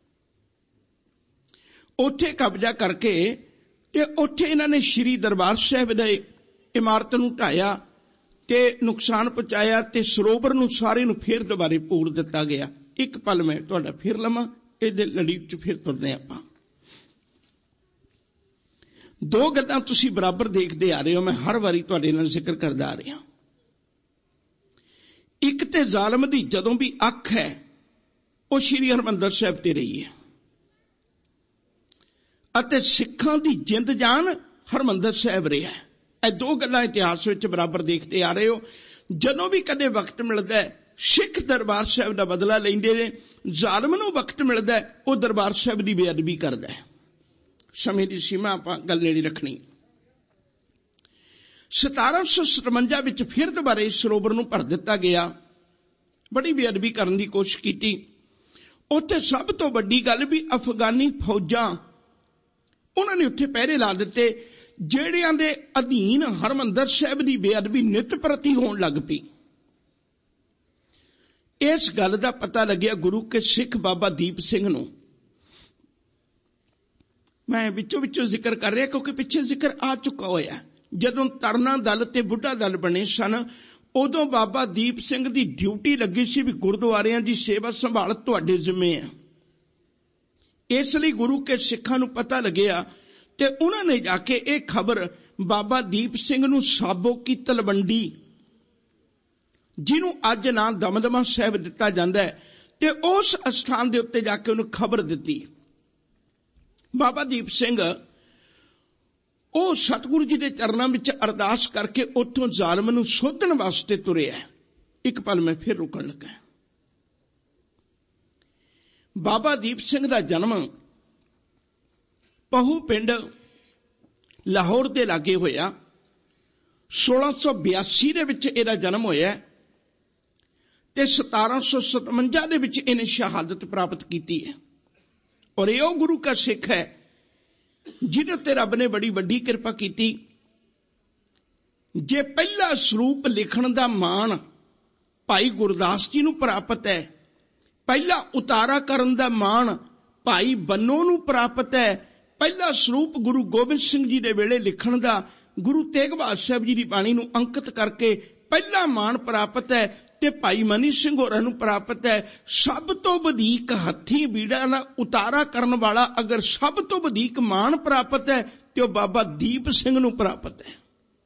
ਉੱਥੇ ਕਬਜ਼ਾ ਕਰਕੇ ਤੇ ਉੱਥੇ ਇਹਨਾਂ ਨੇ ਸ਼੍ਰੀ ਦਰਬਾਰ ਸਾਹਿਬ ਦੇ ਇਮਾਰਤ ਨੂੰ ਢਾਇਆ ਤੇ ਨੁਕਸਾਨ ਪਹੁੰਚਾਇਆ, ਤੇ ਸਰੋਵਰ ਨੂੰ ਸਾਰੇ ਨੂੰ ਫੇਰ ਦੁਬਾਰੇ ਪੂਰ ਦਿੱਤਾ ਗਿਆ। ਇੱਕ ਪਲ ਮੈਂ ਤੁਹਾਡਾ ਫਿਰ ਲਵਾਂ, ਇਹਦੇ ਲੜੀ ਚ ਫਿਰ ਤੁਰਦੇ ਆਪਾਂ। ਦੋ ਗੱਲਾਂ ਤੁਸੀਂ ਬਰਾਬਰ ਦੇਖਦੇ ਆ ਰਹੇ ਹੋ, ਮੈਂ ਹਰ ਵਾਰੀ ਤੁਹਾਡੇ ਨਾਲ ਜ਼ਿਕਰ ਕਰਦਾ ਆ ਰਿਹਾ। ਇੱਕ ਤੇ ਜ਼ਾਲਮ ਦੀ ਜਦੋਂ ਵੀ ਅੱਖ ਹੈ ਉਹ ਸ਼੍ਰੀ ਹਰਿਮੰਦਰ ਸਾਹਿਬ ਤੇ ਰਹੀ ਹੈ, ਅਤੇ ਸਿੱਖਾਂ ਦੀ ਜਿੰਦ ਜਾਨ ਹਰਿਮੰਦਰ ਸਾਹਿਬ ਰਿਹਾ। ਇਹ ਦੋ ਗੱਲਾਂ ਇਤਿਹਾਸ ਵਿੱਚ ਬਰਾਬਰ ਦੇਖਦੇ ਆ ਰਹੇ ਹੋ। ਜਦੋਂ ਵੀ ਕਦੇ ਵਕਤ ਮਿਲਦਾ ਹੈ ਸਿੱਖ ਦਰਬਾਰ ਸਾਹਿਬ ਦਾ ਬਦਲਾ ਲੈਂਦੇ ਨੇ, ਜ਼ਾਲਮ ਨੂੰ ਵਕਤ ਮਿਲਦਾ ਉਹ ਦਰਬਾਰ ਸਾਹਿਬ ਦੀ ਬੇਅਦਬੀ ਕਰਦਾ ਹੈ। ਸਮੇਂ ਦੀ ਸੀਮਾ ਆਪਾਂ ਗੱਲ ਨੇੜੇ ਰੱਖਣੀ। 1757 ਵਿੱਚ ਫਿਰ ਦੁਬਾਰੇ ਸਰੋਵਰ ਨੂੰ ਭਰ ਦਿੱਤਾ ਗਿਆ, ਬੜੀ ਬੇਅਦਬੀ ਕਰਨ ਦੀ ਕੋਸ਼ਿਸ਼ ਕੀਤੀ। ਉੱਥੇ ਸਭ ਤੋਂ ਵੱਡੀ ਗੱਲ ਵੀ ਅਫਗਾਨੀ ਫੌਜਾਂ ਉਹਨਾਂ ਨੇ ਉੱਥੇ ਪਹਿਰੇ ਲਾ ਦਿੱਤੇ, ਜਿਹੜਿਆਂ ਦੇ ਅਧੀਨ ਹਰਿਮੰਦਰ ਸਾਹਿਬ ਦੀ ਬੇਅਦਬੀ ਨਿਤ ਪ੍ਰਤੀ ਹੋਣ ਲੱਗ ਪਈ। ਇਸ ਗੱਲ ਦਾ ਪਤਾ ਲੱਗਿਆ ਗੁਰੂ ਕੇ ਸਿੱਖ ਬਾਬਾ ਦੀਪ ਸਿੰਘ ਨੂੰ। ਮੈਂ ਵਿੱਚੋਂ ਜ਼ਿਕਰ ਕਰ ਰਿਹਾ ਕਿਉਂਕਿ ਪਿੱਛੇ ਜ਼ਿਕਰ ਆ ਚੁੱਕਾ ਹੋਇਆ। ਜਦੋਂ ਤਰਨਾ ਦਲ ਤੇ ਬੁੱਢਾ ਦਲ ਬਣੇ ਸਨ, ਉਦੋਂ ਬਾਬਾ ਦੀਪ ਸਿੰਘ ਦੀ ਡਿਊਟੀ ਲੱਗੀ ਸੀ ਵੀ ਗੁਰਦੁਆਰਿਆਂ ਦੀ ਸੇਵਾ ਸੰਭਾਲ ਤੁਹਾਡੇ ਜ਼ਿੰਮੇ ਹੈ। ਇਸ ਲਈ ਗੁਰੂ ਕੇ ਸਿੱਖਾਂ ਨੂੰ ਪਤਾ ਲੱਗਿਆ ਤੇ ਉਹਨਾਂ ਨੇ ਜਾ ਕੇ ਇਹ ਖਬਰ ਬਾਬਾ ਦੀਪ ਸਿੰਘ ਨੂੰ ਸਾਬੋ ਕੀ ਤਲਵੰਡੀ, ਜਿਹਨੂੰ ਅੱਜ ਨਾਂ ਦਮਦਮਾ ਸਾਹਿਬ ਦਿੱਤਾ ਜਾਂਦਾ ਹੈ, ਤੇ ਉਸ ਅਸਥਾਨ ਦੇ ਉੱਤੇ ਜਾ ਕੇ ਉਹਨੂੰ ਖਬਰ ਦਿੱਤੀ। ਬਾਬਾ ਦੀਪ ਸਿੰਘ ਉਹ ਸਤਿਗੁਰੂ ਜੀ ਦੇ ਚਰਨਾਂ ਵਿੱਚ ਅਰਦਾਸ ਕਰਕੇ ਉੱਥੋਂ ਜ਼ਾਲਮ ਨੂੰ ਸੋਧਣ ਵਾਸਤੇ ਤੁਰਿਆ। ਇੱਕ ਪਲ ਮੈਂ ਫਿਰ ਰੁਕਣ ਲੱਗਾ। ਬਾਬਾ ਦੀਪ ਸਿੰਘ ਦਾ ਜਨਮ ਪਹੂ ਪਿੰਡ ਲਾਹੌਰ ਦੇ ਲਾਗੇ ਹੋਇਆ। 1682 ਦੇ ਵਿੱਚ ਇਹਦਾ ਜਨਮ ਹੋਇਆ ਤੇ 1757 ਦੇ ਵਿੱਚ ਇਹਨੇ ਸ਼ਹਾਦਤ ਪ੍ਰਾਪਤ ਕੀਤੀ ਹੈ। ਔਰ ਇਹ ਉਹ ਗੁਰੂ ਕਾ ਸਿੱਖ ਹੈ ਜਿਹਦੇ ਉੱਤੇ ਰੱਬ ਨੇ ਬੜੀ ਵੱਡੀ ਕਿਰਪਾ ਕੀਤੀ। ਜੇ ਪਹਿਲਾ ਸਰੂਪ ਲਿਖਣ ਦਾ ਮਾਣ ਭਾਈ ਗੁਰਦਾਸ ਜੀ ਨੂੰ ਪ੍ਰਾਪਤ ਹੈ, ਪਹਿਲਾ ਉਤਾਰਾ ਕਰਨ ਦਾ ਮਾਣ ਭਾਈ ਬੰਨੋ ਨੂੰ ਪ੍ਰਾਪਤ ਹੈ, ਪਹਿਲਾ ਸਰੂਪ ਗੁਰੂ ਗੋਬਿੰਦ ਸਿੰਘ ਜੀ ਦੇ ਵੇਲੇ ਲਿਖਣ ਦਾ ਗੁਰੂ ਤੇਗ ਬਹਾਦਰ ਸਾਹਿਬ ਜੀ ਦੀ ਬਾਣੀ ਨੂੰ ਅੰਕਿਤ ਕਰਕੇ ਪਹਿਲਾ ਮਾਣ ਪ੍ਰਾਪਤ ਹੈ ਤੇ ਭਾਈ ਮਨੀ ਸਿੰਘ ਹੋਰਾਂ ਨੂੰ ਪ੍ਰਾਪਤ ਹੈ। ਸਭ ਤੋਂ ਵਧੇਕ ਹੱਥੀਂ ਬੀੜਾ ਨਾਲ ਉਤਾਰਾ ਕਰਨ ਵਾਲਾ ਅਗਰ ਸਭ ਤੋਂ ਵਧੇਕ ਮਾਣ ਪ੍ਰਾਪਤ ਹੈ ਤੇ ਉਹ ਬਾਬਾ ਦੀਪ ਸਿੰਘ ਨੂੰ ਪ੍ਰਾਪਤ ਹੈ।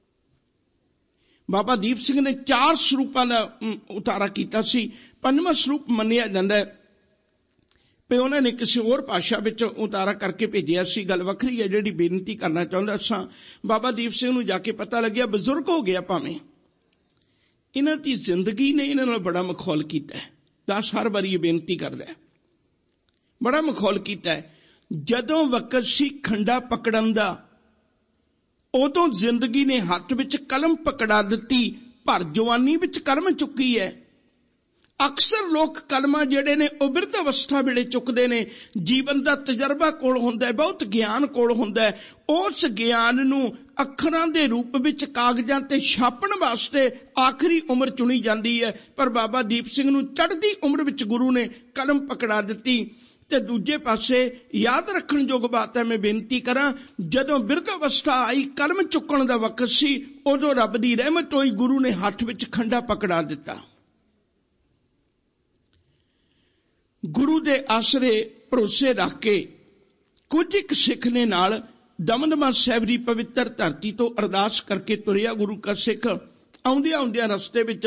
ਬਾਬਾ ਦੀਪ ਸਿੰਘ ਨੇ 4 ਸਰੂਪਾਂ ਦਾ ਉਤਾਰਾ ਕੀਤਾ ਸੀ। 5ਵਾਂ ਸਰੂਪ ਮੰਨਿਆ ਜਾਂਦਾ ਹੈ ਵੀ ਉਹਨਾਂ ਨੇ ਕਿਸੇ ਹੋਰ ਭਾਸ਼ਾ ਵਿੱਚ ਉਤਾਰਾ ਕਰਕੇ ਭੇਜਿਆ ਸੀ। ਗੱਲ ਵੱਖਰੀ ਹੈ ਜਿਹੜੀ ਬੇਨਤੀ ਕਰਨਾ ਚਾਹੁੰਦਾ ਸਾਂ। ਬਾਬਾ ਦੀਪ ਸਿੰਘ ਨੂੰ ਜਾ ਕੇ ਪਤਾ ਲੱਗਿਆ ਬਜ਼ੁਰਗ ਹੋ ਗਿਆ, ਭਾਵੇਂ ਇਹਨਾਂ ਦੀ ਜ਼ਿੰਦਗੀ ਨੇ ਇਹਨਾਂ ਨਾਲ ਬੜਾ ਮਖੌਲ ਕੀਤਾ ਹੈ। ਦਾਸ ਹਰ ਵਾਰੀ ਇਹ ਬੇਨਤੀ ਕਰਦਾ ਹੈ, ਬੜਾ ਮਖੌਲ ਕੀਤਾ ਹੈ। ਜਦੋਂ ਵਕਤ ਸੀ ਖੰਡਾ ਪਕੜਨ ਦਾ, ਉਦੋਂ ਜ਼ਿੰਦਗੀ ਨੇ ਹੱਥ ਵਿੱਚ ਕਲਮ ਪਕੜਾ ਦਿੱਤੀ, ਭਰ ਜਵਾਨੀ ਵਿੱਚ ਕਲਮ ਚੁੱਕੀ ਹੈ। ਅਕਸਰ ਲੋਕ ਕਲਮਾਂ ਜਿਹੜੇ ਨੇ ਉਹ ਬਿਰਧ ਅਵਸਥਾ ਵੇਲੇ ਚੁੱਕਦੇ ਨੇ। ਜੀਵਨ ਦਾ ਤਜਰਬਾ ਕੋਲ ਹੁੰਦਾ ਹੈ, ਬਹੁਤ ਗਿਆਨ ਕੋਲ ਹੁੰਦਾ ਹੈ। ਉਸ ਗਿਆਨ ਨੂੰ ਅੱਖਰਾਂ ਦੇ ਰੂਪ ਵਿੱਚ ਕਾਗਜ਼ਾਂ ਤੇ ਛਾਪਣ ਵਾਸਤੇ ਆਖਰੀ ਉਮਰ ਚੁਣੀ ਜਾਂਦੀ ਹੈ। ਪਰ ਬਾਬਾ ਦੀਪ ਸਿੰਘ ਨੂੰ ਚੜ੍ਹਦੀ ਉਮਰ ਵਿੱਚ ਗੁਰੂ ਨੇ ਕਲਮ ਪਕੜਾ ਦਿੱਤੀ। ਤੇ ਦੂਜੇ ਪਾਸੇ ਯਾਦ ਰੱਖਣ ਯੋਗ ਬਾਤ ਹੈ, ਮੈਂ ਬੇਨਤੀ ਕਰਾਂ, ਜਦੋਂ ਬਿਰਧ ਅਵਸਥਾ ਆਈ, ਕਲਮ ਚੁੱਕਣ ਦਾ ਵਕਤ ਸੀ, ਉਦੋਂ ਰੱਬ ਦੀ ਰਹਿਮਤ ਹੋਈ, ਗੁਰੂ ਨੇ ਹੱਥ ਵਿੱਚ ਖੰਡਾ ਪਕੜਾ ਦਿੱਤਾ। ਗੁਰੂ ਦੇ ਆਸਰੇ ਭਰੋਸੇ ਰੱਖ ਕੇ ਕੁਝ ਇੱਕ ਸਿੱਖ ਨੇ ਨਾਲ ਦਮਦਮਾ ਸਾਹਿਬ ਦੀ ਪਵਿੱਤਰ ਧਰਤੀ ਤੋਂ ਅਰਦਾਸ ਕਰਕੇ ਤੁਰਿਆ। ਗੁਰੂ ਕਾ ਸਿੱਖ ਆਉਂਦਿਆਂ ਰਸਤੇ ਵਿੱਚ